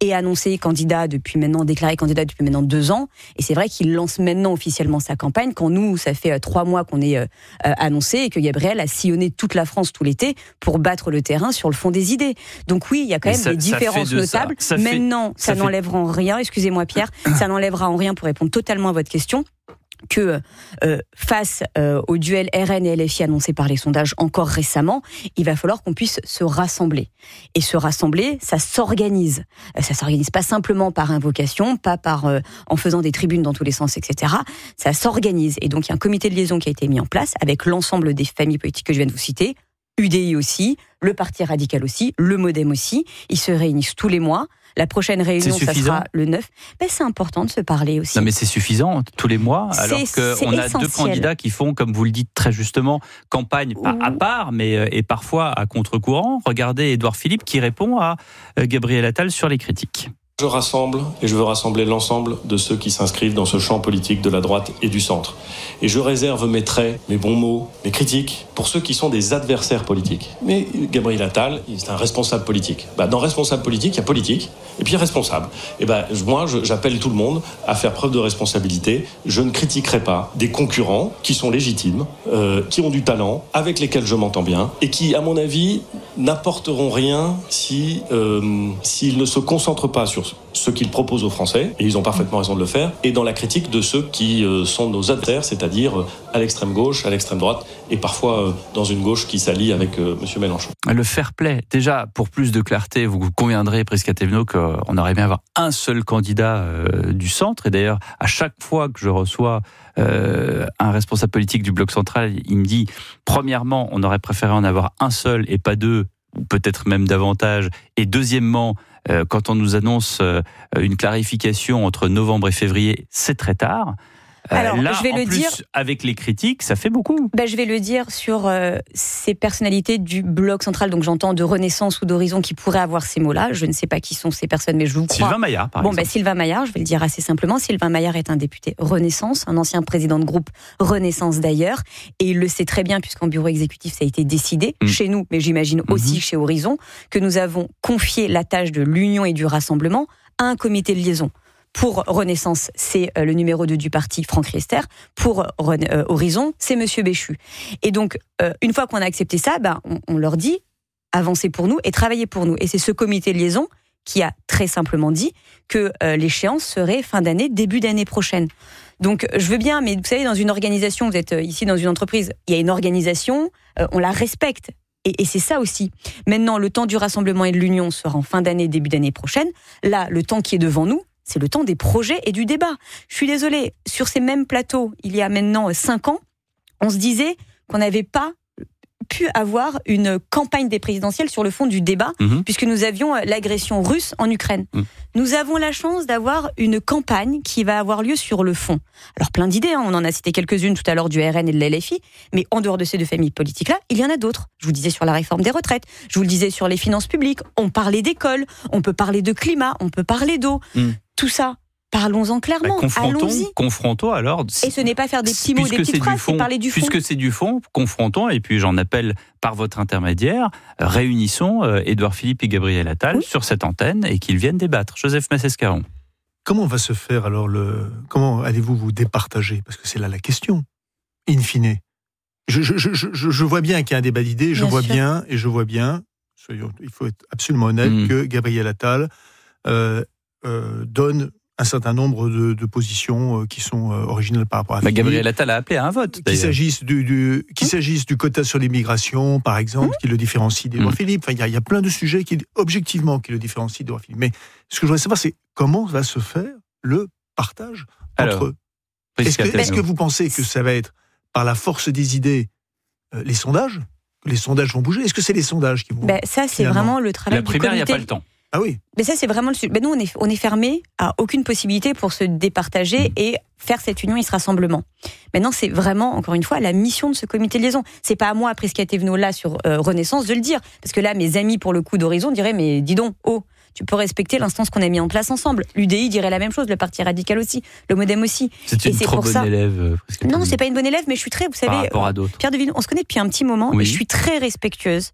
est annoncé candidat depuis maintenant, déclaré candidat depuis maintenant deux ans. Et c'est vrai qu'il lance maintenant officiellement sa campagne, quand nous, ça fait trois mois qu'on est euh, annoncé et que Gabriel a sillonné toute la France tout l'été pour battre le terrain sur le fond des idées. Donc oui, il y a quand même ça, des différences de notables. Ça. Ça maintenant, fait, ça, ça n'enlèvera en rien, excusez-moi Pierre, ça n'enlèvera en rien, pour répondre totalement à votre question, que euh, face euh, au duel R N et L F I annoncé par les sondages encore récemment, il va falloir qu'on puisse se rassembler. Et se rassembler, ça s'organise. Euh, ça s'organise pas simplement par invocation, pas par euh, en faisant des tribunes dans tous les sens, et cetera. Ça s'organise. Et donc il y a un comité de liaison qui a été mis en place avec l'ensemble des familles politiques que je viens de vous citer, U D I aussi, le Parti radical aussi, le Modem aussi. Ils se réunissent tous les mois. La prochaine réunion, ça sera le neuf. Mais c'est important de se parler aussi. Non, mais c'est suffisant tous les mois, alors qu'on a deux candidats qui font, comme vous le dites très justement, campagne pas à part, mais et parfois à contre-courant. Regardez Édouard Philippe qui répond à Gabriel Attal sur les critiques. Je rassemble et je veux rassembler l'ensemble de ceux qui s'inscrivent dans ce champ politique de la droite et du centre. Et je réserve mes traits, mes bons mots, mes critiques pour ceux qui sont des adversaires politiques. Mais Gabriel Attal, c'est un responsable politique. Bah, dans responsable politique, il y a politique et puis il y a responsable. Et ben bah, moi, je, j'appelle tout le monde à faire preuve de responsabilité. Je ne critiquerai pas des concurrents qui sont légitimes, euh, qui ont du talent, avec lesquels je m'entends bien et qui, à mon avis, n'apporteront rien si euh, s'ils ne se concentrent pas sur ce qu'ils proposent aux Français, et ils ont parfaitement raison de le faire, et dans la critique de ceux qui euh, sont nos adversaires, c'est-à-dire euh, à l'extrême gauche, à l'extrême droite, et parfois euh, dans une gauche qui s'allie avec euh, M. Mélenchon. Le fair play, déjà, pour plus de clarté, vous conviendrez, Prisca Thévenot, qu'on aurait bien avoir un seul candidat euh, du centre, et d'ailleurs, à chaque fois que je reçois euh, un responsable politique du Bloc central, il me dit, premièrement, on aurait préféré en avoir un seul et pas deux, ou peut-être même davantage, et deuxièmement, Euh, quand on nous annonce euh, une clarification entre novembre et février, c'est très tard. Euh, Alors, là, je vais en le plus, dire, avec les critiques, ça fait beaucoup. Ben, je vais le dire sur euh, ces personnalités du Bloc central, donc j'entends de Renaissance ou d'Horizon qui pourraient avoir ces mots-là. Je ne sais pas qui sont ces personnes, mais je vous crois. Sylvain Maillard, par bon, exemple. Ben, Sylvain Maillard, je vais le dire assez simplement. Sylvain Maillard est un député Renaissance, un ancien président de groupe Renaissance d'ailleurs, et il le sait très bien puisqu'en bureau exécutif ça a été décidé mmh. chez nous, mais j'imagine aussi mmh. chez Horizon, que nous avons confié la tâche de l'union et du rassemblement à un comité de liaison. Pour Renaissance, c'est le numéro deux du parti, Franck Riester. Pour euh, Horizon, c'est Monsieur Béchu. Et donc, euh, une fois qu'on a accepté ça, ben, on, on leur dit avancez pour nous et travaillez pour nous. Et c'est ce comité de liaison qui a très simplement dit que euh, l'échéance serait fin d'année, début d'année prochaine. Donc, je veux bien, mais vous savez, dans une organisation, vous êtes ici dans une entreprise, il y a une organisation, euh, on la respecte. Et, et c'est ça aussi. Maintenant, le temps du rassemblement et de l'union sera en fin d'année, début d'année prochaine. Là, le temps qui est devant nous, c'est le temps des projets et du débat. Je suis désolée, sur ces mêmes plateaux, il y a maintenant cinq ans, on se disait qu'on n'avait pas pu avoir une campagne des présidentielles sur le fond du débat, mmh. puisque nous avions l'agression russe en Ukraine. Mmh. Nous avons la chance d'avoir une campagne qui va avoir lieu sur le fond. Alors plein d'idées, hein, on en a cité quelques-unes tout à l'heure du R N et de l'L F I, mais en dehors de ces deux familles politiques-là, il y en a d'autres. Je vous disais sur la réforme des retraites, je vous le disais sur les finances publiques, on parlait d'école, on peut parler de climat, on peut parler d'eau. Mmh. Tout ça, parlons-en clairement, bah, confrontons, allons-y. Confrontons alors. Et ce n'est pas faire des petits mots, des petites phrases, c'est parler du fond. Puisque c'est du fond, confrontons, et puis j'en appelle par votre intermédiaire, réunissons euh, Édouard Philippe et Gabriel Attal oui. sur cette antenne et qu'ils viennent débattre. Joseph Massescaron. Comment va se faire alors le... Comment allez-vous vous départager ? Parce que c'est là la question, in fine. Je, je, je, je, je vois bien qu'il y a un débat d'idées, je bien vois sûr. bien, et je vois bien, soyons, il faut être absolument honnête, mmh. que Gabriel Attal euh, euh, donne un certain nombre de, de positions euh, qui sont euh, originales par rapport à... Bah, Gabriel Attal a appelé à un vote. Qu'il s'agisse du, du, qu'il s'agisse du quota sur l'immigration, par exemple, mmh. qui le différencie d'Édouard mmh. Philippe. Enfin, il y, y a plein de sujets qui, objectivement, qui le différencient d'Édouard Philippe. Mais ce que je voudrais savoir, c'est comment va se faire le partage Alors, entre eux. Est-ce que, est-ce que vous pensez que ça va être par la force des idées, euh, les sondages, que les sondages vont bouger ? Est-ce que c'est les sondages qui vont... Ben, ça, c'est finalement vraiment le travail la du primaire, comité. Il n'y a pas le temps. Ah oui. Mais ça, c'est vraiment le sujet. Ben nous, on est, on est fermé à aucune possibilité pour se départager mmh. et faire cette union et ce rassemblement. Maintenant, c'est vraiment, encore une fois, la mission de ce comité de liaison. C'est pas à moi, Prisca Thévenot, là, sur euh, Renaissance, de le dire. Parce que là, mes amis, pour le coup, d'Horizon, diraient, mais dis donc, oh, tu peux respecter l'instance qu'on a mis en place ensemble. L'U D I dirait la même chose, le Parti radical aussi, le Modem aussi. C'est une et c'est trop pour bonne ça... élève. Prisca non, c'est pas une bonne élève, mais je suis très, vous savez, par rapport à d'autres. Pierre Deville, on se connaît depuis un petit moment, oui. mais je suis très respectueuse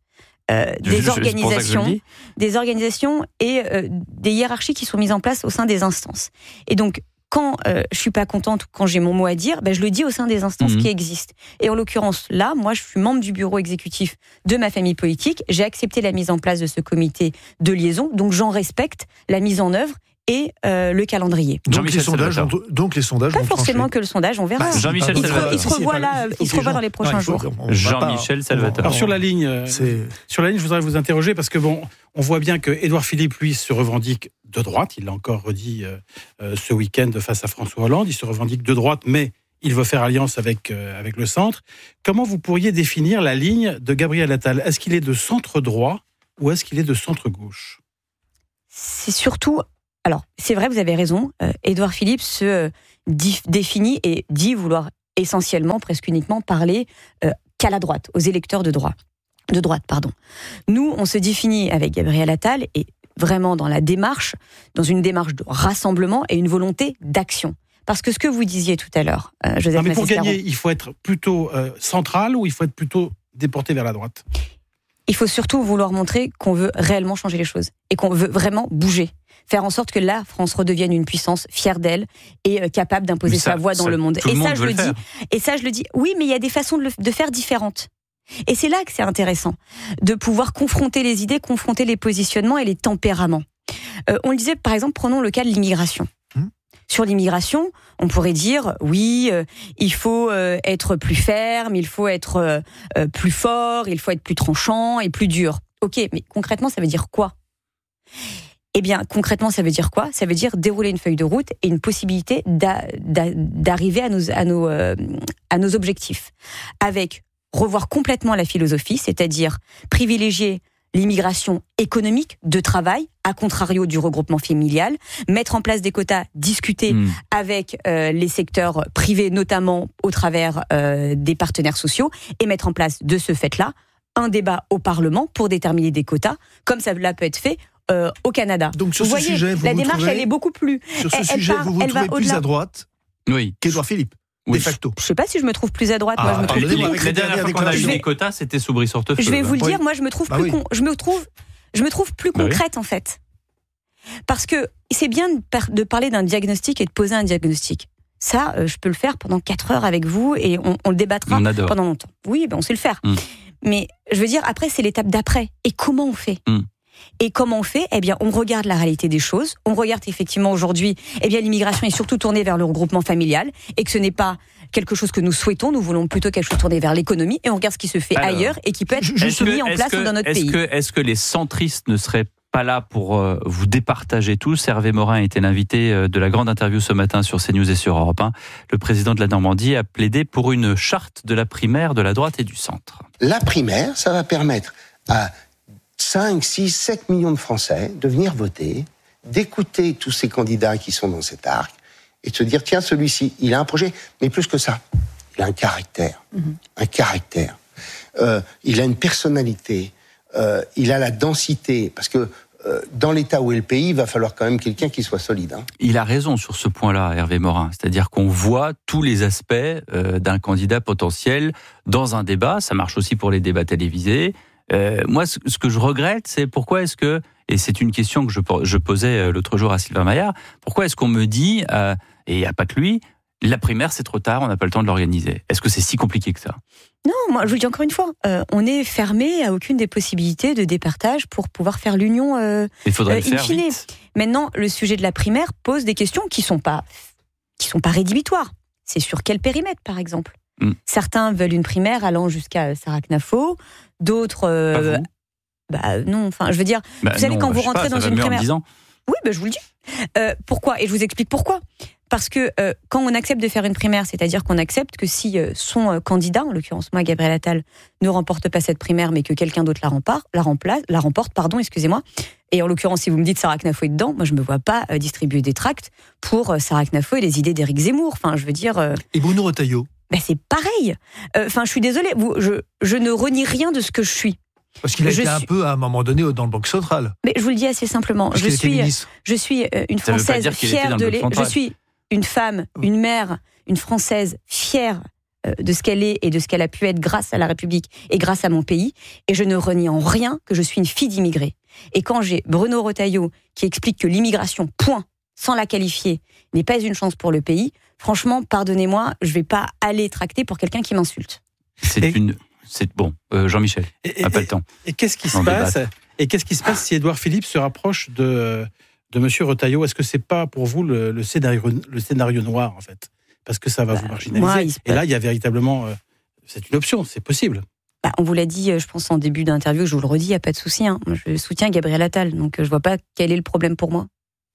euh, des je, organisations, des organisations et euh, des hiérarchies qui sont mises en place au sein des instances. Et donc, quand euh, je suis pas contente ou quand j'ai mon mot à dire, ben je le dis au sein des instances mmh. qui existent. Et en l'occurrence, là, moi, je suis membre du bureau exécutif de ma famille politique. J'ai accepté la mise en place de ce comité de liaison, donc j'en respecte la mise en œuvre et euh, le calendrier. Donc les, sondages ont, donc les sondages Pas vont forcément trancher. que le sondage, on verra. Bah, Jean-Michel il, Salvatore. se, il se revoit là, il se revoit dans les prochains non, jours. Jean-Michel Salvatore. Alors sur la ligne, euh, sur la ligne, je voudrais vous interroger parce que bon, on voit bien que Édouard Philippe, lui, se revendique de droite. Il l'a encore redit euh, euh, ce week-end face à François Hollande. Il se revendique de droite, mais il veut faire alliance avec euh, avec le centre. Comment vous pourriez définir la ligne de Gabriel Attal ? Est-ce qu'il est de centre droit ou est-ce qu'il est de centre gauche ? C'est surtout. Alors, c'est vrai, vous avez raison. Euh, Édouard Philippe se euh, dif- définit et dit vouloir essentiellement, presque uniquement, parler euh, qu'à la droite, aux électeurs de droite. De droite, pardon. Nous, on se définit avec Gabriel Attal et vraiment dans la démarche, dans une démarche de rassemblement et une volonté d'action. Parce que ce que vous disiez tout à l'heure, euh, Joseph non, mais pour Massescaron, gagner, il faut être plutôt euh, central ou il faut être plutôt déporté vers la droite ? Il faut surtout vouloir montrer qu'on veut réellement changer les choses et qu'on veut vraiment bouger. Faire en sorte que la France redevienne une puissance fière d'elle et euh, capable d'imposer ça, sa voix dans ça, le monde. Et le ça, monde je le dis. Et ça, je le dis. Oui, mais il y a des façons de, le, de faire différentes. Et c'est là que c'est intéressant, de pouvoir confronter les idées, confronter les positionnements et les tempéraments. Euh, on le disait, par exemple, prenons le cas de l'immigration. Hum. Sur l'immigration, on pourrait dire, oui, euh, il faut euh, être plus ferme, il faut être euh, euh, plus fort, il faut être plus tranchant et plus dur. Ok, mais concrètement, ça veut dire quoi ? Eh bien, concrètement, ça veut dire quoi ? Ça veut dire dérouler une feuille de route et une possibilité d'a, d'a, d'arriver à nos, à, nos, euh, à nos objectifs. Avec revoir complètement la philosophie, c'est-à-dire privilégier l'immigration économique, de travail, à contrario du regroupement familial, mettre en place des quotas, discuter mmh. avec euh, les secteurs privés, notamment au travers euh, des partenaires sociaux, et mettre en place de ce fait-là un débat au Parlement pour déterminer des quotas, comme ça peut être fait euh, au Canada. Donc sur vous ce voyez, sujet, vous la vous démarche, trouvez, elle est beaucoup plus... Sur ce elle, sujet, elle part, vous vous elle trouvez va plus au-delà. à droite oui. qu'Édouard Philippe, oui. de facto. Je ne sais pas si je me trouve plus à droite. Ah, moi, je me trouve plus... avec les dernières fois qu'on a eu des quotas, c'était sous Brice Hortefeux. Je vais vous le oui. dire, moi, je me trouve bah plus... oui. Con... Je me trouve... Je me trouve plus bah concrète, oui. en fait. Parce que c'est bien de, par... de parler d'un diagnostic et de poser un diagnostic. Ça, euh, je peux le faire pendant quatre heures avec vous et on, on le débattra on pendant longtemps. Oui, ben on sait le faire. Mm. Mais je veux dire, après, c'est l'étape d'après. Et comment on fait mm. Et comment on fait ? Eh bien, on regarde la réalité des choses. On regarde effectivement aujourd'hui, eh bien, l'immigration est surtout tournée vers le regroupement familial et que ce n'est pas quelque chose que nous souhaitons. Nous voulons plutôt quelque chose tourné vers l'économie et on regarde ce qui se fait Alors, ailleurs et qui peut être juste mis en place que, dans notre est-ce pays. Que, est-ce que les centristes ne seraient pas là pour euh, vous départager tous ? Hervé Morin était l'invité euh, de la grande interview ce matin sur CNews et sur Europe un. Le président de la Normandie a plaidé pour une charte de la primaire de la droite et du centre. La primaire, ça va permettre à cinq, six, sept millions de Français de venir voter, d'écouter tous ces candidats qui sont dans cet arc et de se dire, tiens, celui-ci, il a un projet, mais plus que ça, il a un caractère, mmh. un caractère. Euh, il a une personnalité, euh, il a la densité, parce que euh, dans l'état où est le pays, il va falloir quand même quelqu'un qui soit solide. Hein. Il a raison sur ce point-là, Hervé Morin, c'est-à-dire qu'on voit tous les aspects euh, d'un candidat potentiel dans un débat, ça marche aussi pour les débats télévisés. Euh, moi, ce, ce que je regrette, c'est pourquoi est-ce que, et c'est une question que je, je posais l'autre jour à Sylvain Maillard, pourquoi est-ce qu'on me dit, euh, et il n'y a pas que lui, la primaire c'est trop tard, on n'a pas le temps de l'organiser. Est-ce que c'est si compliqué que ça ? Non, moi je vous le dis encore une fois, euh, on est fermé à aucune des possibilités de départage pour pouvoir faire l'union euh, il faudrait euh, le faire in fine. Vite. Maintenant, le sujet de la primaire pose des questions qui ne sont pas, qui sont pas rédhibitoires. C'est sur quel périmètre, par exemple ? Mm. Certains veulent une primaire allant jusqu'à Sarah Knafo, d'autres... Euh, bah non, enfin, je veux dire, bah vous savez, non, quand bah, vous rentrez pas, dans une primaire... Oui, bah, je vous le dis. Euh, pourquoi ? Et je vous explique pourquoi. Parce que euh, quand on accepte de faire une primaire, c'est-à-dire qu'on accepte que si euh, son euh, candidat, en l'occurrence moi, Gabriel Attal, ne remporte pas cette primaire, mais que quelqu'un d'autre la remporte, la, remplace, la remporte, pardon, excusez-moi. Et en l'occurrence, si vous me dites Sarah Knafo est dedans, moi je me vois pas euh, distribuer des tracts pour euh, Sarah Knafo et les idées d'Éric Zemmour. Enfin, je veux dire. Euh... Et Bruno Retailleau. Ben, c'est pareil. Enfin, euh, je suis désolée. Vous, je, je ne renie rien de ce que je suis. Parce qu'il a je été suis... un peu, à un moment donné, dans le Banque Centrale. Mais je vous le dis assez simplement. Je suis, je suis une Française fière de l'État. Je suis une femme, une mère, une Française fière de ce qu'elle est et de ce qu'elle a pu être grâce à la République et grâce à mon pays. Et je ne renie en rien que je suis une fille d'immigrés. Et quand j'ai Bruno Retailleau qui explique que l'immigration, point, sans la qualifier, n'est pas une chance pour le pays, franchement, pardonnez-moi, je ne vais pas aller tracter pour quelqu'un qui m'insulte. C'est et... une... C'est bon, euh, Jean-Michel, et, a pas le temps. Et qu'est-ce qui se passe Et qu'est-ce qui se passe si Édouard Philippe se rapproche de, de Monsieur Retailleau ? Est-ce que c'est pas pour vous le, le, scénario, le scénario noir, en fait ? Parce que ça va bah, vous marginaliser. Moi, et là, il y a véritablement... Euh, c'est une option, c'est possible. Bah, on vous l'a dit, je pense, en début d'interview, je vous le redis, il n'y a pas de souci. Hein. Je soutiens Gabriel Attal, donc je ne vois pas quel est le problème pour moi.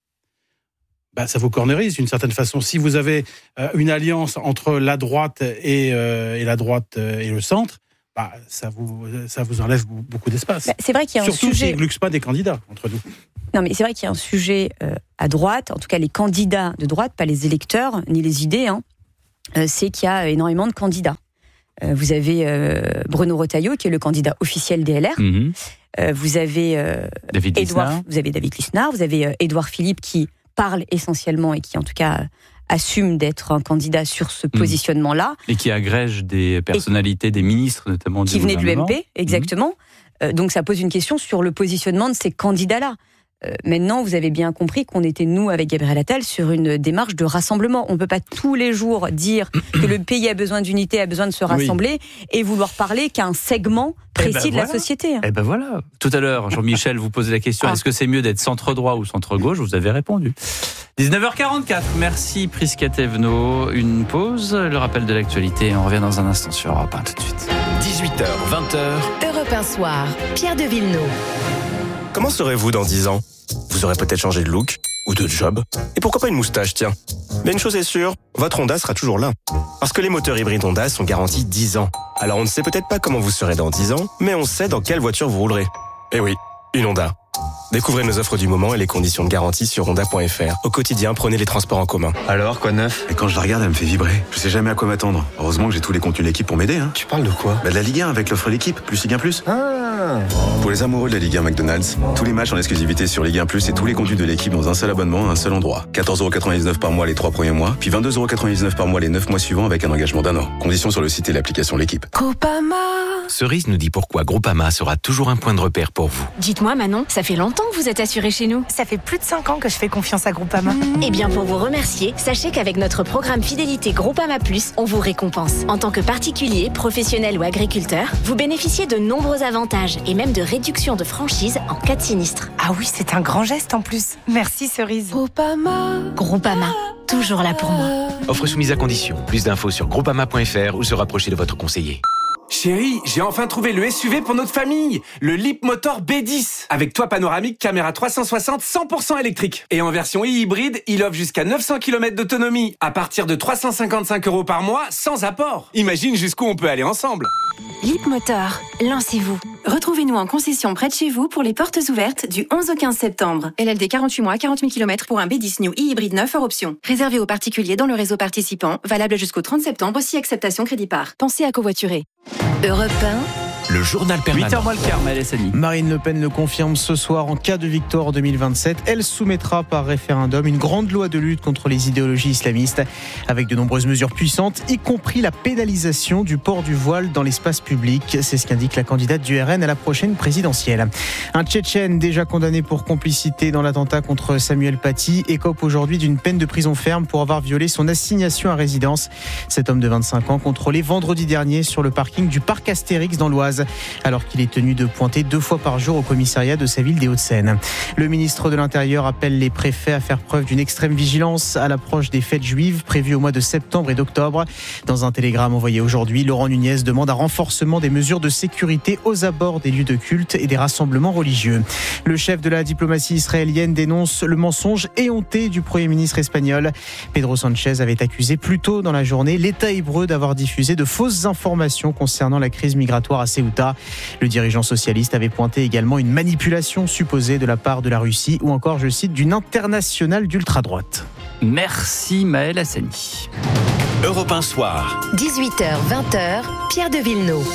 Bah, ça vous cornerise d'une certaine façon. Si vous avez euh, une alliance entre la droite et, euh, et la droite euh, et le centre, bah, ça, vous, ça vous enlève beaucoup d'espace. Bah, c'est vrai qu'il y a un Surtout sujet... s'il ne gluxe pas des candidats entre nous. Non, mais c'est vrai qu'il y a un sujet euh, à droite, en tout cas les candidats de droite, pas les électeurs, ni les idées, hein, euh, c'est qu'il y a énormément de candidats. Euh, vous avez euh, Bruno Retailleau, qui est le candidat officiel D L R. Mmh. Euh, vous avez euh, David Édouard, Lisnard. vous avez David Lisnard, vous avez euh, Édouard Philippe qui parle essentiellement et qui en tout cas assume d'être un candidat sur ce positionnement-là. Et qui agrège des personnalités, et des ministres notamment. Qui venaient de l'U M P, exactement. Mmh. Euh, donc ça pose une question sur le positionnement de ces candidats-là. Euh, maintenant, vous avez bien compris qu'on était, nous, avec Gabriel Attal, sur une démarche de rassemblement. On ne peut pas tous les jours dire que le pays a besoin d'unité, a besoin de se rassembler, oui. et vouloir parler qu'à un segment précis eh ben de voilà. la société. Eh ben voilà. Tout à l'heure, Jean-Michel vous posait la question, ah. est-ce que c'est mieux d'être centre-droit ou centre-gauche ? Vous avez répondu. dix-neuf heures quarante-quatre, merci Prisca Thévenot. Une pause, le rappel de l'actualité. On revient dans un instant sur Europe un tout de suite. dix-huit heures, vingt heures. Europe un soir, Pierre de Villeneuve. Comment serez-vous dans dix ans ? Vous aurez peut-être changé de look ou de job. Et pourquoi pas une moustache, tiens. Mais une chose est sûre, votre Honda sera toujours là. Parce que les moteurs hybrides Honda sont garantis dix ans. Alors on ne sait peut-être pas comment vous serez dans dix ans, mais on sait dans quelle voiture vous roulerez. Eh oui, une Honda. Découvrez nos offres du moment et les conditions de garantie sur honda point f r. Au quotidien, prenez les transports en commun. Alors, quoi de neuf ? Et quand je la regarde, elle me fait vibrer. Je sais jamais à quoi m'attendre. Heureusement que j'ai tous les contenus de l'équipe pour m'aider. Hein. Tu parles de quoi ? Bah de la Ligue un avec l'offre l'équipe, plus Ligue un plus. Ah. Pour les amoureux de la Ligue un McDonald's, tous les matchs en exclusivité sur Ligue un plus et tous les contenus de l'équipe dans un seul abonnement à un seul endroit. quatorze euros quatre-vingt-dix-neuf par mois les trois premiers mois, puis vingt-deux euros quatre-vingt-dix-neuf par mois les neuf mois suivants avec un engagement d'un an. Conditions sur le site et l'application l'équipe. Groupama. Cerise nous dit pourquoi Groupama sera toujours un point de repère pour vous. Dites-moi Manon, ça fait longtemps que vous êtes assurée chez nous. Ça fait plus de cinq ans que je fais confiance à Groupama. Mmh. Eh bien, pour vous remercier, sachez qu'avec notre programme Fidélité Groupama Plus, on vous récompense. En tant que particulier, professionnel ou agriculteur, vous bénéficiez de nombreux avantages et même de réductions de franchise en cas de sinistre. Ah oui, c'est un grand geste en plus. Merci Cerise. Groupama. Groupama, toujours là pour moi. Offre soumise à condition. Plus d'infos sur groupama point f r ou se rapprocher de votre conseiller. Chérie, j'ai enfin trouvé le S U V pour notre famille, le Leapmotor B dix, avec toit panoramique, caméra trois cent soixante, cent pour cent électrique. Et en version e-hybride, il offre jusqu'à neuf cents kilomètres d'autonomie, à partir de trois cent cinquante-cinq euros par mois, sans apport. Imagine jusqu'où on peut aller ensemble. Leapmotor, lancez-vous. Retrouvez-nous en concession près de chez vous pour les portes ouvertes du onze au quinze septembre. L L D quarante-huit mois, quarante mille kilomètres pour un B dix New e-hybride neuf hors option. Réservé aux particuliers dans le réseau participant, valable jusqu'au trente septembre, si acceptation crédit par. Pensez à covoiturer. Europe un. Le journal permanent. huit heures moins le quart, Maëlle Sani. Marine Le Pen le confirme ce soir, en cas de victoire en deux mille vingt-sept, elle soumettra par référendum une grande loi de lutte contre les idéologies islamistes, avec de nombreuses mesures puissantes, y compris la pénalisation du port du voile dans l'espace public. C'est ce qu'indique la candidate du R N à la prochaine présidentielle. Un Tchétchène déjà condamné pour complicité dans l'attentat contre Samuel Paty écope aujourd'hui d'une peine de prison ferme pour avoir violé son assignation à résidence. Cet homme de vingt-cinq ans, contrôlé vendredi dernier sur le parking du parc Astérix dans l'Oise, alors qu'il est tenu de pointer deux fois par jour au commissariat de sa ville des Hauts-de-Seine. Le ministre de l'Intérieur appelle les préfets à faire preuve d'une extrême vigilance à l'approche des fêtes juives prévues au mois de septembre et d'octobre. Dans un télégramme envoyé aujourd'hui, Laurent Nunez demande un renforcement des mesures de sécurité aux abords des lieux de culte et des rassemblements religieux. Le chef de la diplomatie israélienne dénonce le mensonge éhonté du Premier ministre espagnol. Pedro Sanchez avait accusé plus tôt dans la journée l'État hébreu d'avoir diffusé de fausses informations concernant la crise migratoire à Ceuta. Le dirigeant socialiste avait pointé également une manipulation supposée de la part de la Russie ou encore, je cite, d'une internationale d'ultra-droite. Merci Maëlle Hassani. Europe un soir. dix-huit heures, vingt heures, Pierre de Villeneuve.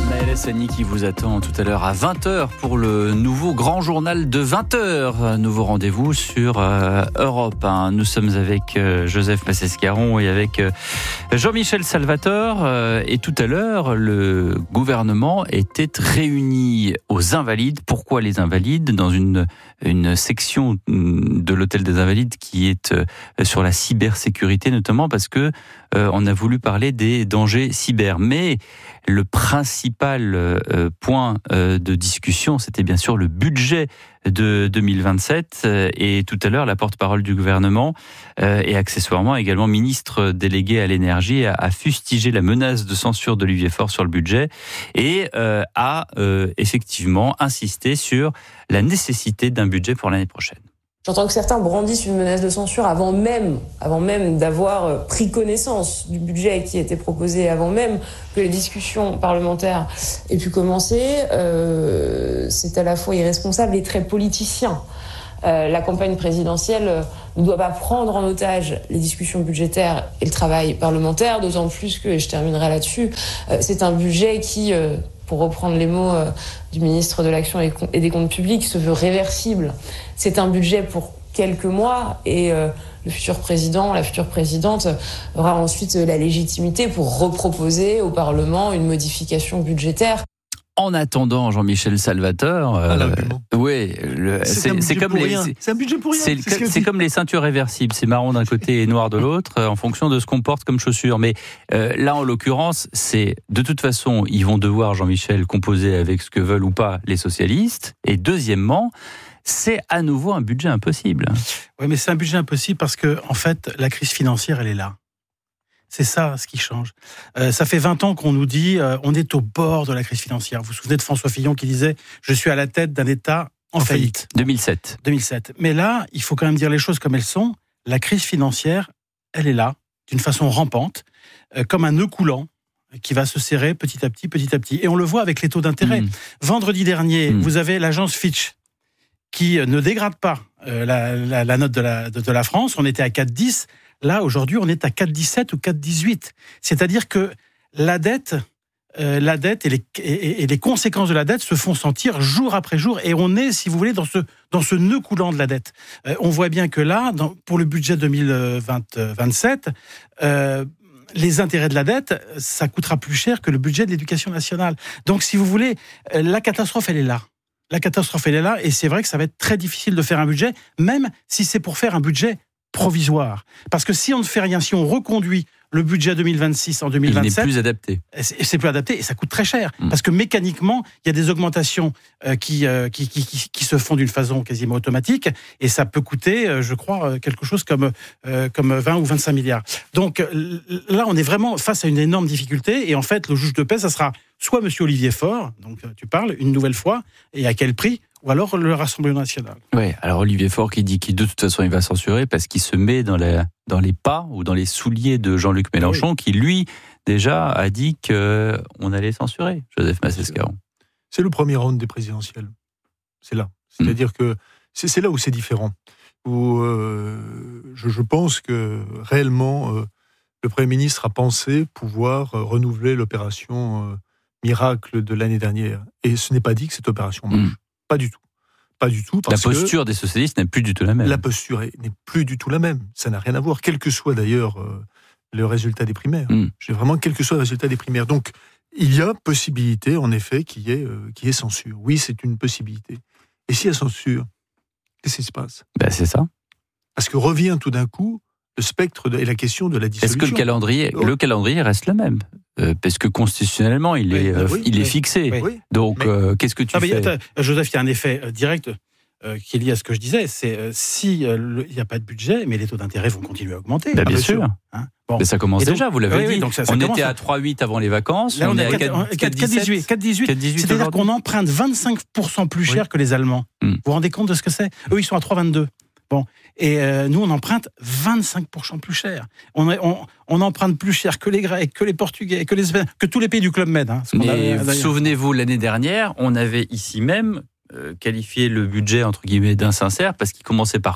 Naël Sani qui vous attend tout à l'heure à vingt heures pour le nouveau grand journal de vingt heures. Nouveau rendez-vous sur euh, Europe un. Nous sommes avec euh, Joseph Massescaron et avec euh, Jean-Michel Salvatore. Euh, et tout à l'heure, le gouvernement était réuni aux Invalides. Pourquoi les Invalides ? Dans une, une section de l'hôtel des Invalides qui est euh, sur la cybersécurité, notamment parce que euh, on a voulu parler des dangers cyber. Mais le principal euh, point euh, de discussion, c'était bien sûr le budget de deux mille vingt-sept. Euh, et tout à l'heure, la porte-parole du gouvernement euh, et accessoirement également ministre délégué à l'énergie a, a fustigé la menace de censure d'Olivier Faure sur le budget et euh, a euh, effectivement insisté sur la nécessité d'un budget pour l'année prochaine. J'entends que certains brandissent une menace de censure avant même, avant même d'avoir pris connaissance du budget qui était proposé, avant même que les discussions parlementaires aient pu commencer. Euh, c'est à la fois irresponsable et très politicien. Euh, la campagne présidentielle ne doit pas prendre en otage les discussions budgétaires et le travail parlementaire, d'autant plus que, et je terminerai là-dessus, euh, c'est un budget qui... Euh, pour reprendre les mots euh, du ministre de l'Action et des Comptes Publics, se veut réversible. C'est un budget pour quelques mois et euh, le futur président, la future présidente aura ensuite la légitimité pour reproposer au Parlement une modification budgétaire. En attendant, Jean-Michel Salvatore, euh, oui, c'est, c'est comme les, c'est, c'est un budget pour rien. C'est, c'est, c'est comme les ceintures réversibles, c'est marron d'un côté et noir de l'autre, euh, en fonction de ce qu'on porte comme chaussures. Mais euh, là, en l'occurrence, c'est de toute façon, ils vont devoir, Jean-Michel, composer avec ce que veulent ou pas les socialistes. Et deuxièmement, c'est à nouveau un budget impossible. Oui, mais c'est un budget impossible parce que, en fait, la crise financière, elle est là. C'est ça ce qui change. Euh, ça fait vingt ans qu'on nous dit euh, on est au bord de la crise financière. Vous vous souvenez de François Fillon qui disait je suis à la tête d'un État en, en faillite. faillite. deux mille sept. deux mille sept. Mais là, il faut quand même dire les choses comme elles sont. La crise financière, elle est là, d'une façon rampante, euh, comme un nœud coulant qui va se serrer petit à petit, petit à petit. Et on le voit avec les taux d'intérêt. Mmh. Vendredi dernier, mmh. vous avez l'agence Fitch qui ne dégrade pas euh, la, la, la note de la, de, de la France. On était à quatre virgule dix. Là, aujourd'hui, on est à quatre virgule dix-sept ou quatre virgule dix-huit. C'est-à-dire que la dette, euh, la dette et les, et, et les conséquences de la dette se font sentir jour après jour. Et on est, si vous voulez, dans ce, dans ce nœud coulant de la dette. Euh, on voit bien que là, dans, pour le budget deux mille vingt-sept, euh, les intérêts de la dette, ça coûtera plus cher que le budget de l'éducation nationale. Donc, si vous voulez, euh, la catastrophe, elle est là. La catastrophe, elle est là. Et c'est vrai que ça va être très difficile de faire un budget, même si c'est pour faire un budget provisoire. Parce que si on ne fait rien, si on reconduit le budget deux mille vingt-six en deux mille vingt-sept... Il n'est plus adapté. C'est, c'est plus adapté et ça coûte très cher. Mmh. Parce que mécaniquement, il y a des augmentations euh, qui, euh, qui, qui, qui, qui se font d'une façon quasiment automatique et ça peut coûter, euh, je crois, quelque chose comme, euh, comme vingt ou vingt-cinq milliards. Donc là, on est vraiment face à une énorme difficulté et en fait, le juge de paix, ça sera soit M. Olivier Faure, donc tu parles, une nouvelle fois, et à quel prix ? Ou alors le Rassemblement national. Oui, alors Olivier Faure qui dit qu'il de toute façon il va censurer parce qu'il se met dans les, dans les pas ou dans les souliers de Jean-Luc Mélenchon oui. qui lui déjà a dit qu'on allait censurer Joseph Massescaron. C'est le premier round des présidentielles. C'est là. C'est-à-dire mmh. que c'est, c'est là où c'est différent. Où euh, je, je pense que réellement euh, le Premier ministre a pensé pouvoir euh, renouveler l'opération euh, miracle de l'année dernière. Et ce n'est pas dit que cette opération marche. Mmh. Pas du tout. Pas du tout. Parce la posture que des socialistes n'est plus du tout la même. La posture n'est plus du tout la même. Ça n'a rien à voir, quel que soit d'ailleurs euh, le résultat des primaires. Mm. J'ai vraiment quel que soit le résultat des primaires. Donc, il y a possibilité, en effet, qu'il y ait, euh, qu'il y ait censure. Oui, c'est une possibilité. Et s'il y a censure, qu'est-ce qui se passe ? Ben, c'est ça. Parce que revient tout d'un coup le spectre de, et la question de la dissolution. Est-ce que le calendrier, oh. le calendrier reste le même ? Euh, parce que constitutionnellement, il est, oui, euh, oui, il oui, est fixé. Oui, Donc, mais, euh, qu'est-ce que tu ah, fais attends, Joseph, il y a un effet euh, direct euh, qui est lié à ce que je disais. C'est euh, si il euh, n'y a pas de budget, mais les taux d'intérêt vont continuer à augmenter. Bah, bien ah, sûr. Hein bon. Mais ça commence donc, déjà, vous l'avez oui, dit. Donc ça, ça on était à trois virgule huit avant les vacances. Là, on, on est à quatre virgule dix-huit. C'est-à-dire qu'on emprunte vingt-cinq pour cent plus cher que les Allemands. Hmm. Vous vous rendez compte de ce que c'est ? Eux, ils sont à trois virgule vingt-deux. Bon, et euh, nous on emprunte vingt-cinq pour cent plus cher. On, on, on emprunte plus cher que les Grecs, que les Portugais, que les que tous les pays du Club Med. Hein, Mais a, souvenez-vous, l'année dernière, on avait ici même euh, qualifié le budget entre guillemets d'insincère parce qu'il commençait par quoi ?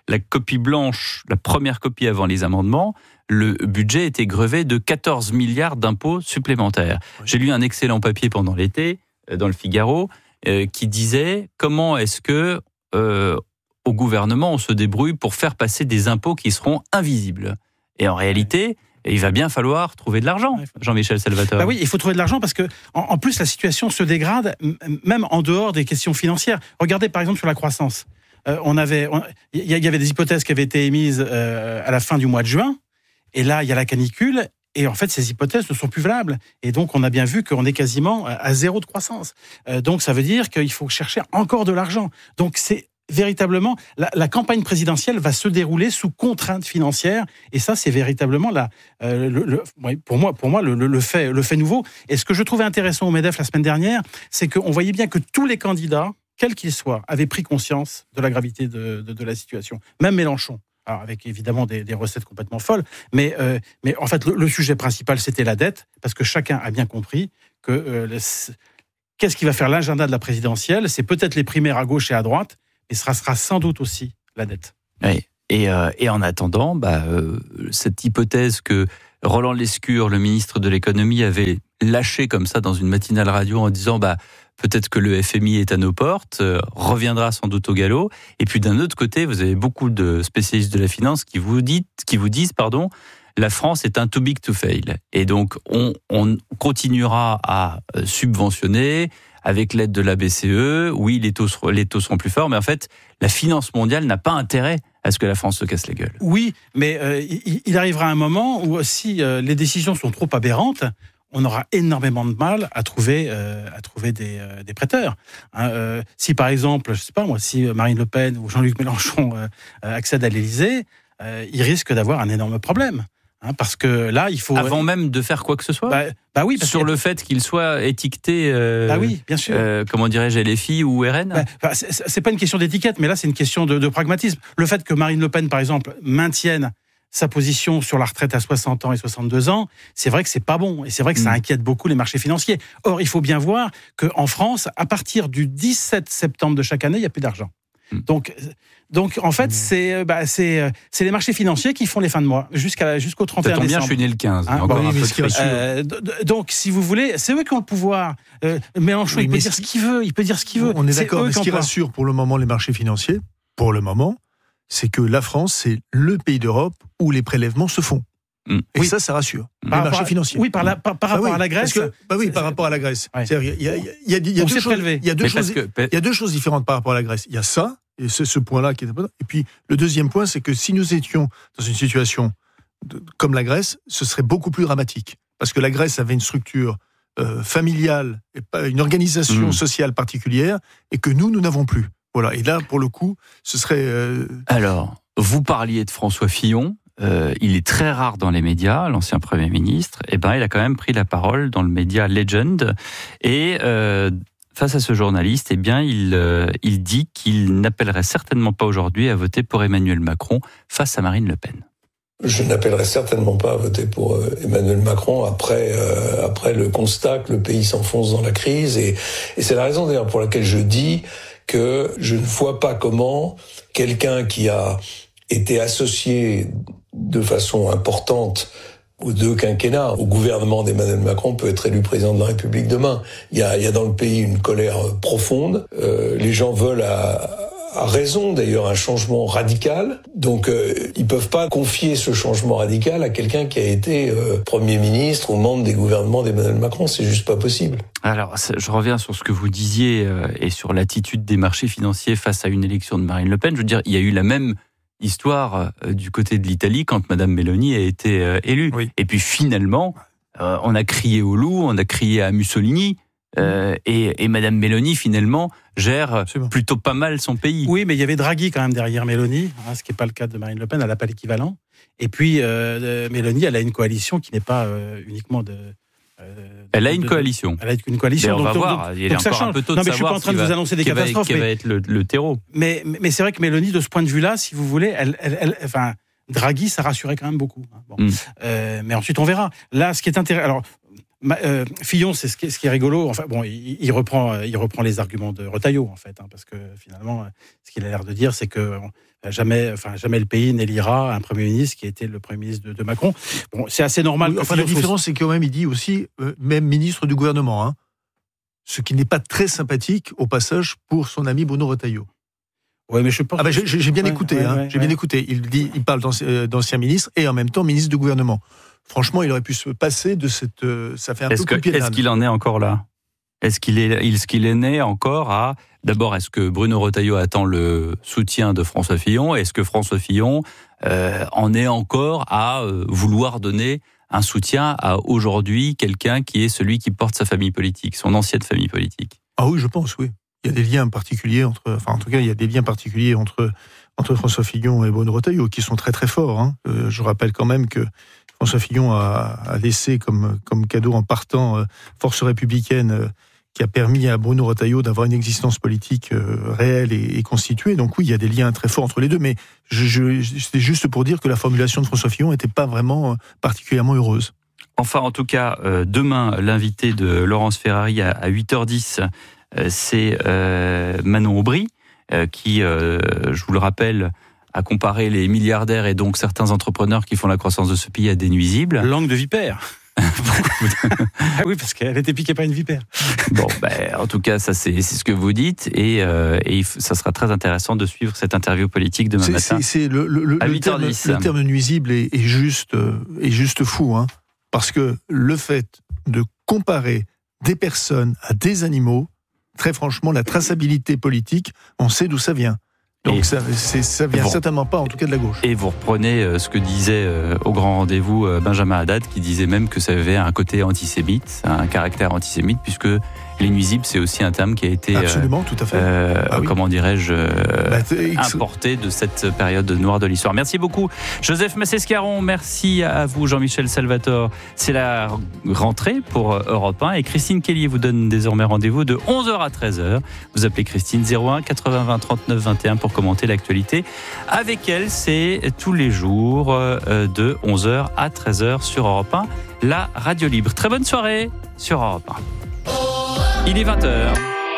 la copie blanche, la première copie avant les amendements, le budget était grevé de quatorze milliards d'impôts supplémentaires. Oui. J'ai lu un excellent papier pendant l'été, dans le Figaro, euh, qui disait comment est-ce que, euh, au gouvernement, on se débrouille pour faire passer des impôts qui seront invisibles. Et en réalité, il va bien falloir trouver de l'argent, Jean-Michel Salvatore. Bah oui, il faut trouver de l'argent parce que, en, en plus, la situation se dégrade, m- même en dehors des questions financières. Regardez par exemple sur la croissance. Euh, on avait, il y, y avait des hypothèses qui avaient été émises euh, à la fin du mois de juin, et là, il y a la canicule. Et en fait, ces hypothèses ne sont plus valables. Et donc, on a bien vu qu'on est quasiment à zéro de croissance. Euh, donc, ça veut dire qu'il faut chercher encore de l'argent. Donc, c'est véritablement, la, la campagne présidentielle va se dérouler sous contrainte financière. Et ça, c'est véritablement la, euh, le, le, pour moi, pour moi le, le, le, fait, le fait nouveau. Et ce que je trouvais intéressant au MEDEF la semaine dernière, c'est qu'on voyait bien que tous les candidats, quels qu'ils soient, avaient pris conscience de la gravité de, de, de la situation. Même Mélenchon. Alors avec évidemment des, des recettes complètement folles, mais, euh, mais en fait le, le sujet principal c'était la dette, parce que chacun a bien compris que euh, le, qu'est-ce qui va faire l'agenda de la présidentielle, c'est peut-être les primaires à gauche et à droite, mais ce sera, sera sans doute aussi la dette. Oui. Et, euh, et en attendant, bah, euh, cette hypothèse que Roland Lescure, le ministre de l'économie, avait lâchée comme ça dans une matinale radio en disant bah peut-être que le F M I est à nos portes, euh, reviendra sans doute au galop. Et puis d'un autre côté, vous avez beaucoup de spécialistes de la finance qui vous, dites, qui vous disent, pardon, la France est un too big to fail. Et donc on, on continuera à subventionner avec l'aide de la B C E. Oui, les taux, les taux seront plus forts, mais en fait, la finance mondiale n'a pas intérêt à ce que la France se casse la gueule. Oui, mais euh, il, il arrivera un moment où si euh, les décisions sont trop aberrantes, on aura énormément de mal à trouver, euh, à trouver des, euh, des prêteurs. Hein, euh, si par exemple, je sais pas moi, si Marine Le Pen ou Jean-Luc Mélenchon euh, accèdent à l'Élysée, euh, ils risquent d'avoir un énorme problème. Hein, parce que là, il faut... Avant même de faire quoi que ce soit bah, bah oui, parce Sur que... le fait qu'il soit étiqueté, euh, bah oui, bien sûr. Euh, comment dirais-je, L F I ou R N bah, bah, c'est, c'est pas une question d'étiquette, mais là, c'est une question de, de pragmatisme. Le fait que Marine Le Pen, par exemple, maintienne sa position sur la retraite à soixante ans et soixante-deux ans, c'est vrai que c'est pas bon. Et c'est vrai que ça inquiète beaucoup les marchés financiers. Or, il faut bien voir qu'en France, à partir du dix-sept septembre de chaque année, il n'y a plus d'argent. Donc, donc, en fait, c'est, bah, c'est, c'est les marchés financiers qui font les fins de mois jusqu'à, jusqu'au trente et un décembre. Ça tombe bien, je suis né le quinze. Hein, encore bon, un oui, peu de euh, donc, si vous voulez, c'est eux qui ont le pouvoir. Euh, Mélenchon, oui, il peut dire ce qu'il veut. Il peut dire ce qu'il veut. On est, c'est d'accord, mais ce qui rassure pour le moment les marchés financiers, pour le moment, c'est que la France, c'est le pays d'Europe où les prélèvements se font. Mmh. Et oui. ça, ça rassure. Mmh. Les marchés à, financiers. Oui, par, la, par, par bah rapport oui, à la Grèce. Que, bah oui, par rapport à la Grèce. Ouais. Il y a, il y a, il y a, il y a deux, choses, il y a deux choses, que, il y a deux choses différentes par rapport à la Grèce. Il y a ça, et c'est ce point-là qui est important. Et puis, le deuxième point, c'est que si nous étions dans une situation de, comme la Grèce, ce serait beaucoup plus dramatique. Parce que la Grèce avait une structure euh, familiale, et pas une organisation mmh. sociale particulière, et que nous, nous n'avons plus. Voilà. Et là, pour le coup, ce serait... Euh... Alors, vous parliez de François Fillon. Euh, il est très rare dans les médias, l'ancien Premier ministre. Eh ben, il a quand même pris la parole dans le média Legend. Et euh, face à ce journaliste, eh bien, il, euh, il dit qu'il n'appellerait certainement pas aujourd'hui à voter pour Emmanuel Macron face à Marine Le Pen. Je n'appellerai certainement pas à voter pour euh, Emmanuel Macron après euh, après le constat que le pays s'enfonce dans la crise. Et, et c'est la raison d'ailleurs pour laquelle je dis que je ne vois pas comment quelqu'un qui a été associé de façon importante aux deux quinquennats, au gouvernement d'Emmanuel Macron, peut être élu président de la République demain. Il y a, il y a dans le pays une colère profonde. Euh, les gens veulent à, à raison d'ailleurs un changement radical. Donc euh, ils peuvent pas confier ce changement radical à quelqu'un qui a été euh, Premier ministre ou membre des gouvernements d'Emmanuel Macron. C'est juste pas possible. Alors, je reviens sur ce que vous disiez euh, et sur l'attitude des marchés financiers face à une élection de Marine Le Pen. Je veux dire, il y a eu la même histoire euh, du côté de l'Italie quand Madame Meloni a été euh, élue. Oui. Et puis finalement, euh, on a crié au loup, on a crié à Mussolini, euh, et, et Madame Meloni finalement gère bon. plutôt pas mal son pays. Oui, mais il y avait Draghi quand même derrière Meloni, hein, ce qui n'est pas le cas de Marine Le Pen, elle n'a pas l'équivalent. Et puis euh, Meloni, elle a une coalition qui n'est pas euh, uniquement de... Euh, elle a une de, coalition. Elle a une coalition. Mais on donc, va donc, voir. Donc, il est donc encore ça change. un peu tôt de non, mais je suis pas en train de vous annoncer des catastrophes. Qui va, qui va être le, le terreau. Mais, mais, mais c'est vrai que Mélanie, de ce point de vue-là, si vous voulez, elle, elle, elle, enfin, Draghi, ça rassurait quand même beaucoup. Bon. Mm. Euh, mais ensuite, on verra. Là, ce qui est intéressant. Alors, Euh, Fillon, c'est ce qui, est, ce qui est rigolo. Enfin, bon, il, il reprend, il reprend les arguments de Retailleau, en fait, hein, parce que finalement, ce qu'il a l'air de dire, c'est que jamais, enfin, jamais le pays n'élira un premier ministre qui était le premier ministre de, de Macron. Bon, c'est assez normal. Oui, enfin, la différence, c'est quand même, il dit aussi, euh, même ministre du gouvernement, hein, ce qui n'est pas très sympathique, au passage, pour son ami Bruno Retailleau. Ouais, mais je pense. Ah bah, j'ai, j'ai bien ouais, écouté, ouais, hein, ouais, j'ai ouais. bien écouté. Il dit, il parle d'ancien, d'ancien ministre et en même temps ministre du gouvernement. Franchement, il aurait pu se passer de cette. Euh, ça fait un est-ce peu coup de pied de Est-ce l'âne. qu'il en est encore là ? Est-ce qu'il est, est-ce qu'il est né encore à. D'abord, est-ce que Bruno Retailleau attend le soutien de François Fillon ? Est-ce que François Fillon euh, en est encore à euh, vouloir donner un soutien à aujourd'hui quelqu'un qui est celui qui porte sa famille politique, son ancienne famille politique ? Ah oui, je pense, oui. Il y a des liens particuliers entre. Enfin, en tout cas, il y a des liens particuliers entre, entre François Fillon et Bruno Retailleau qui sont très très forts. Hein. Euh, je rappelle quand même que François Fillon a, a laissé comme, comme cadeau en partant euh, Force républicaine euh, qui a permis à Bruno Retailleau d'avoir une existence politique euh, réelle et, et constituée. Donc oui, il y a des liens très forts entre les deux, mais je, je, c'est juste pour dire que la formulation de François Fillon n'était pas vraiment euh, particulièrement heureuse. Enfin, en tout cas, euh, demain, l'invité de Laurence Ferrari à, à huit heures dix, euh, c'est euh, Manon Aubry, euh, qui, euh, je vous le rappelle, a comparé les milliardaires et donc certains entrepreneurs qui font la croissance de ce pays à des nuisibles. Langue de vipère. Ah oui, parce qu'elle était piquée par une vipère. Bon, ben, en tout cas, ça c'est, c'est ce que vous dites, et, euh, et ça sera très intéressant de suivre cette interview politique demain c'est, matin. C'est, c'est le, le, à le, terme, le terme nuisible est, est, juste, est juste fou, hein, parce que le fait de comparer des personnes à des animaux, très franchement, la traçabilité politique, on sait d'où ça vient. Donc ça, c'est, ça vient bon. certainement pas, en tout cas, de la gauche. Et vous reprenez ce que disait au grand rendez-vous Benjamin Haddad, qui disait même que ça avait un côté antisémite, un caractère antisémite, puisque les nuisibles, c'est aussi un terme qui a été absolument, tout à fait. Euh, ah oui. comment dirais-je, euh, bah, importé de cette période noire de l'histoire. Merci beaucoup, Joseph Massescaron. Merci à vous, Jean-Michel Salvatore. C'est la rentrée pour Europe un, et Christine Kelly vous donne désormais rendez-vous de onze heures à treize heures. Vous appelez Christine zéro un quatre-vingts vingt trente-neuf vingt et un pour commenter l'actualité. Avec elle, c'est tous les jours de onze heures à treize heures sur Europe un, la radio libre. Très bonne soirée sur Europe un. Il est vingt heures.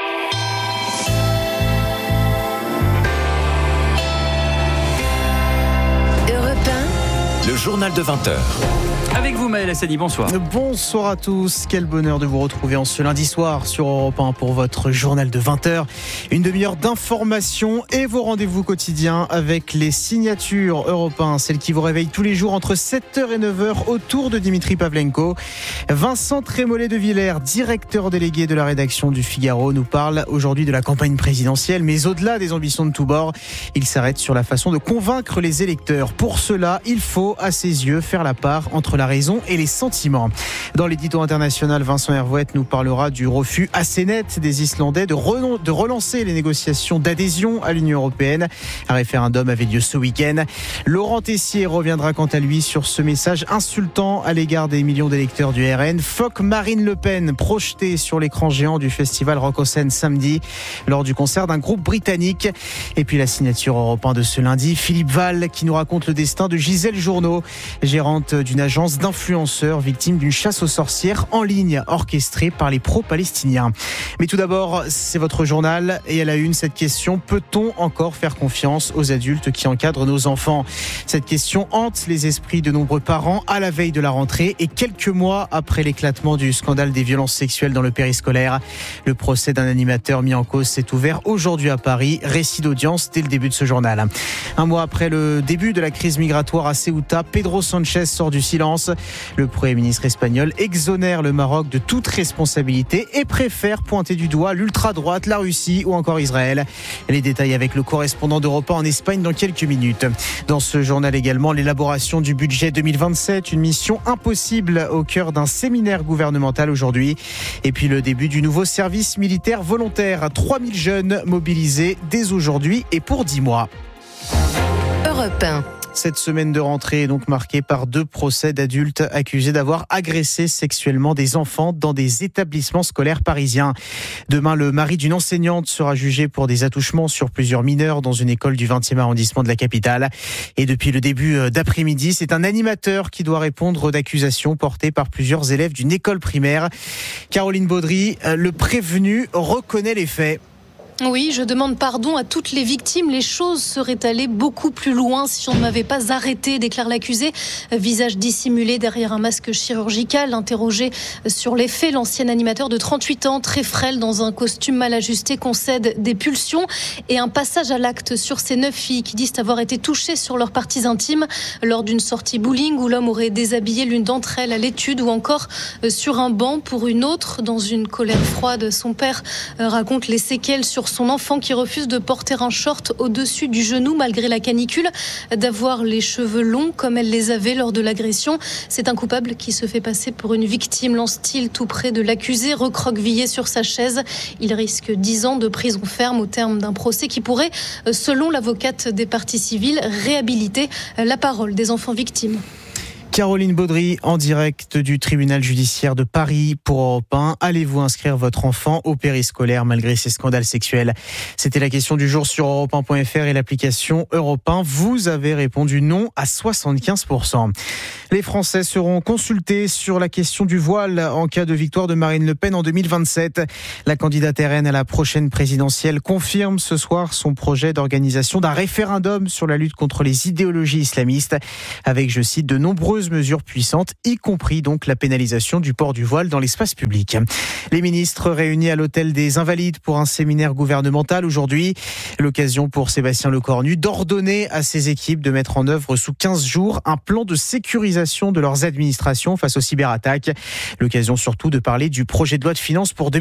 Europe un. Le journal de vingt heures. Avec vous, Maël Hassani, bonsoir. Bonsoir à tous. Quel bonheur de vous retrouver en ce lundi soir sur Europe un pour votre journal de vingt heures. Une demi-heure d'informations et vos rendez-vous quotidiens avec les signatures Europe un, celles qui vous réveillent tous les jours entre sept heures et neuf heures autour de Dimitri Pavlenko. Vincent Trémollet de Villers, directeur délégué de la rédaction du Figaro, nous parle aujourd'hui de la campagne présidentielle, mais au-delà des ambitions de tous bords, il s'arrête sur la façon de convaincre les électeurs. Pour cela, il faut, à ses yeux, faire la part entre la raison et les sentiments. Dans l'édito international, Vincent Hervouet nous parlera du refus assez net des Islandais de, re- de relancer les négociations d'adhésion à l'Union européenne. Un référendum avait lieu ce week-end. Laurent Tessier reviendra quant à lui sur ce message insultant à l'égard des millions d'électeurs du R N. Fuck Marine Le Pen, projeté sur l'écran géant du festival Rock au Seine samedi lors du concert d'un groupe britannique. Et puis la signature Europe un de ce lundi, Philippe Val qui nous raconte le destin de Gisèle Journeau, gérante d'une agence d'influenceurs victime d'une chasse aux sorcières en ligne orchestrée par les pro-palestiniens. Mais tout d'abord, c'est votre journal et à la une cette question: peut-on encore faire confiance aux adultes qui encadrent nos enfants ? Cette question hante les esprits de nombreux parents à la veille de la rentrée et quelques mois après l'éclatement du scandale des violences sexuelles dans le périscolaire. Le procès d'un animateur mis en cause s'est ouvert aujourd'hui à Paris. Récit d'audience dès le début de ce journal. Un mois après le début de la crise migratoire à Ceuta, Pedro Sánchez sort du silence. Le Premier ministre espagnol exonère le Maroc de toute responsabilité et préfère pointer du doigt l'ultra-droite, la Russie ou encore Israël. Les détails avec le correspondant d'Europe un en Espagne dans quelques minutes. Dans ce journal également, l'élaboration du budget deux mille vingt-sept, une mission impossible au cœur d'un séminaire gouvernemental aujourd'hui. Et puis le début du nouveau service militaire volontaire. trois mille jeunes mobilisés dès aujourd'hui et pour dix mois. Europe un. Cette semaine de rentrée est donc marquée par deux procès d'adultes accusés d'avoir agressé sexuellement des enfants dans des établissements scolaires parisiens. Demain, le mari d'une enseignante sera jugé pour des attouchements sur plusieurs mineurs dans une école du vingtième arrondissement de la capitale. Et depuis le début d'après-midi, c'est un animateur qui doit répondre d'accusations portées par plusieurs élèves d'une école primaire. Caroline Baudry, le prévenu reconnaît les faits. Oui, je demande pardon à toutes les victimes. Les choses seraient allées beaucoup plus loin si on ne m'avait pas arrêté, déclare l'accusé. Visage dissimulé derrière un masque chirurgical. Interrogé sur les faits, l'ancien animateur de trente-huit ans, très frêle dans un costume mal ajusté, concède des pulsions et un passage à l'acte sur ces neuf filles qui disent avoir été touchées sur leurs parties intimes lors d'une sortie bowling où l'homme aurait déshabillé l'une d'entre elles à l'étude ou encore sur un banc pour une autre. Dans une colère froide, son père raconte les séquelles sur son enfant qui refuse de porter un short au-dessus du genou malgré la canicule, d'avoir les cheveux longs comme elle les avait lors de l'agression. C'est un coupable qui se fait passer pour une victime, lance-t-il tout près de l'accusé, recroquevillé sur sa chaise. Il risque dix ans de prison ferme au terme d'un procès qui pourrait, selon l'avocate des parties civiles, réhabiliter la parole des enfants victimes. Caroline Baudry en direct du tribunal judiciaire de Paris pour Europe un. Allez-vous inscrire votre enfant au périscolaire malgré ces scandales sexuels? C'était la question du jour sur europe un point f r et l'application Europe un. Vous avez répondu non à soixante-quinze pour cent. Les Français seront consultés sur la question du voile en cas de victoire de Marine Le Pen en deux mille vingt-sept. La candidate R N à la prochaine présidentielle confirme ce soir son projet d'organisation d'un référendum sur la lutte contre les idéologies islamistes avec, je cite, de nombreuses mesures puissantes, y compris donc la pénalisation du port du voile dans l'espace public. Les ministres réunis à l'hôtel des Invalides pour un séminaire gouvernemental aujourd'hui. L'occasion pour Sébastien Lecornu d'ordonner à ses équipes de mettre en œuvre sous quinze jours un plan de sécurisation de leurs administrations face aux cyberattaques. L'occasion surtout de parler du projet de loi de finances pour deux mille vingt-quatre.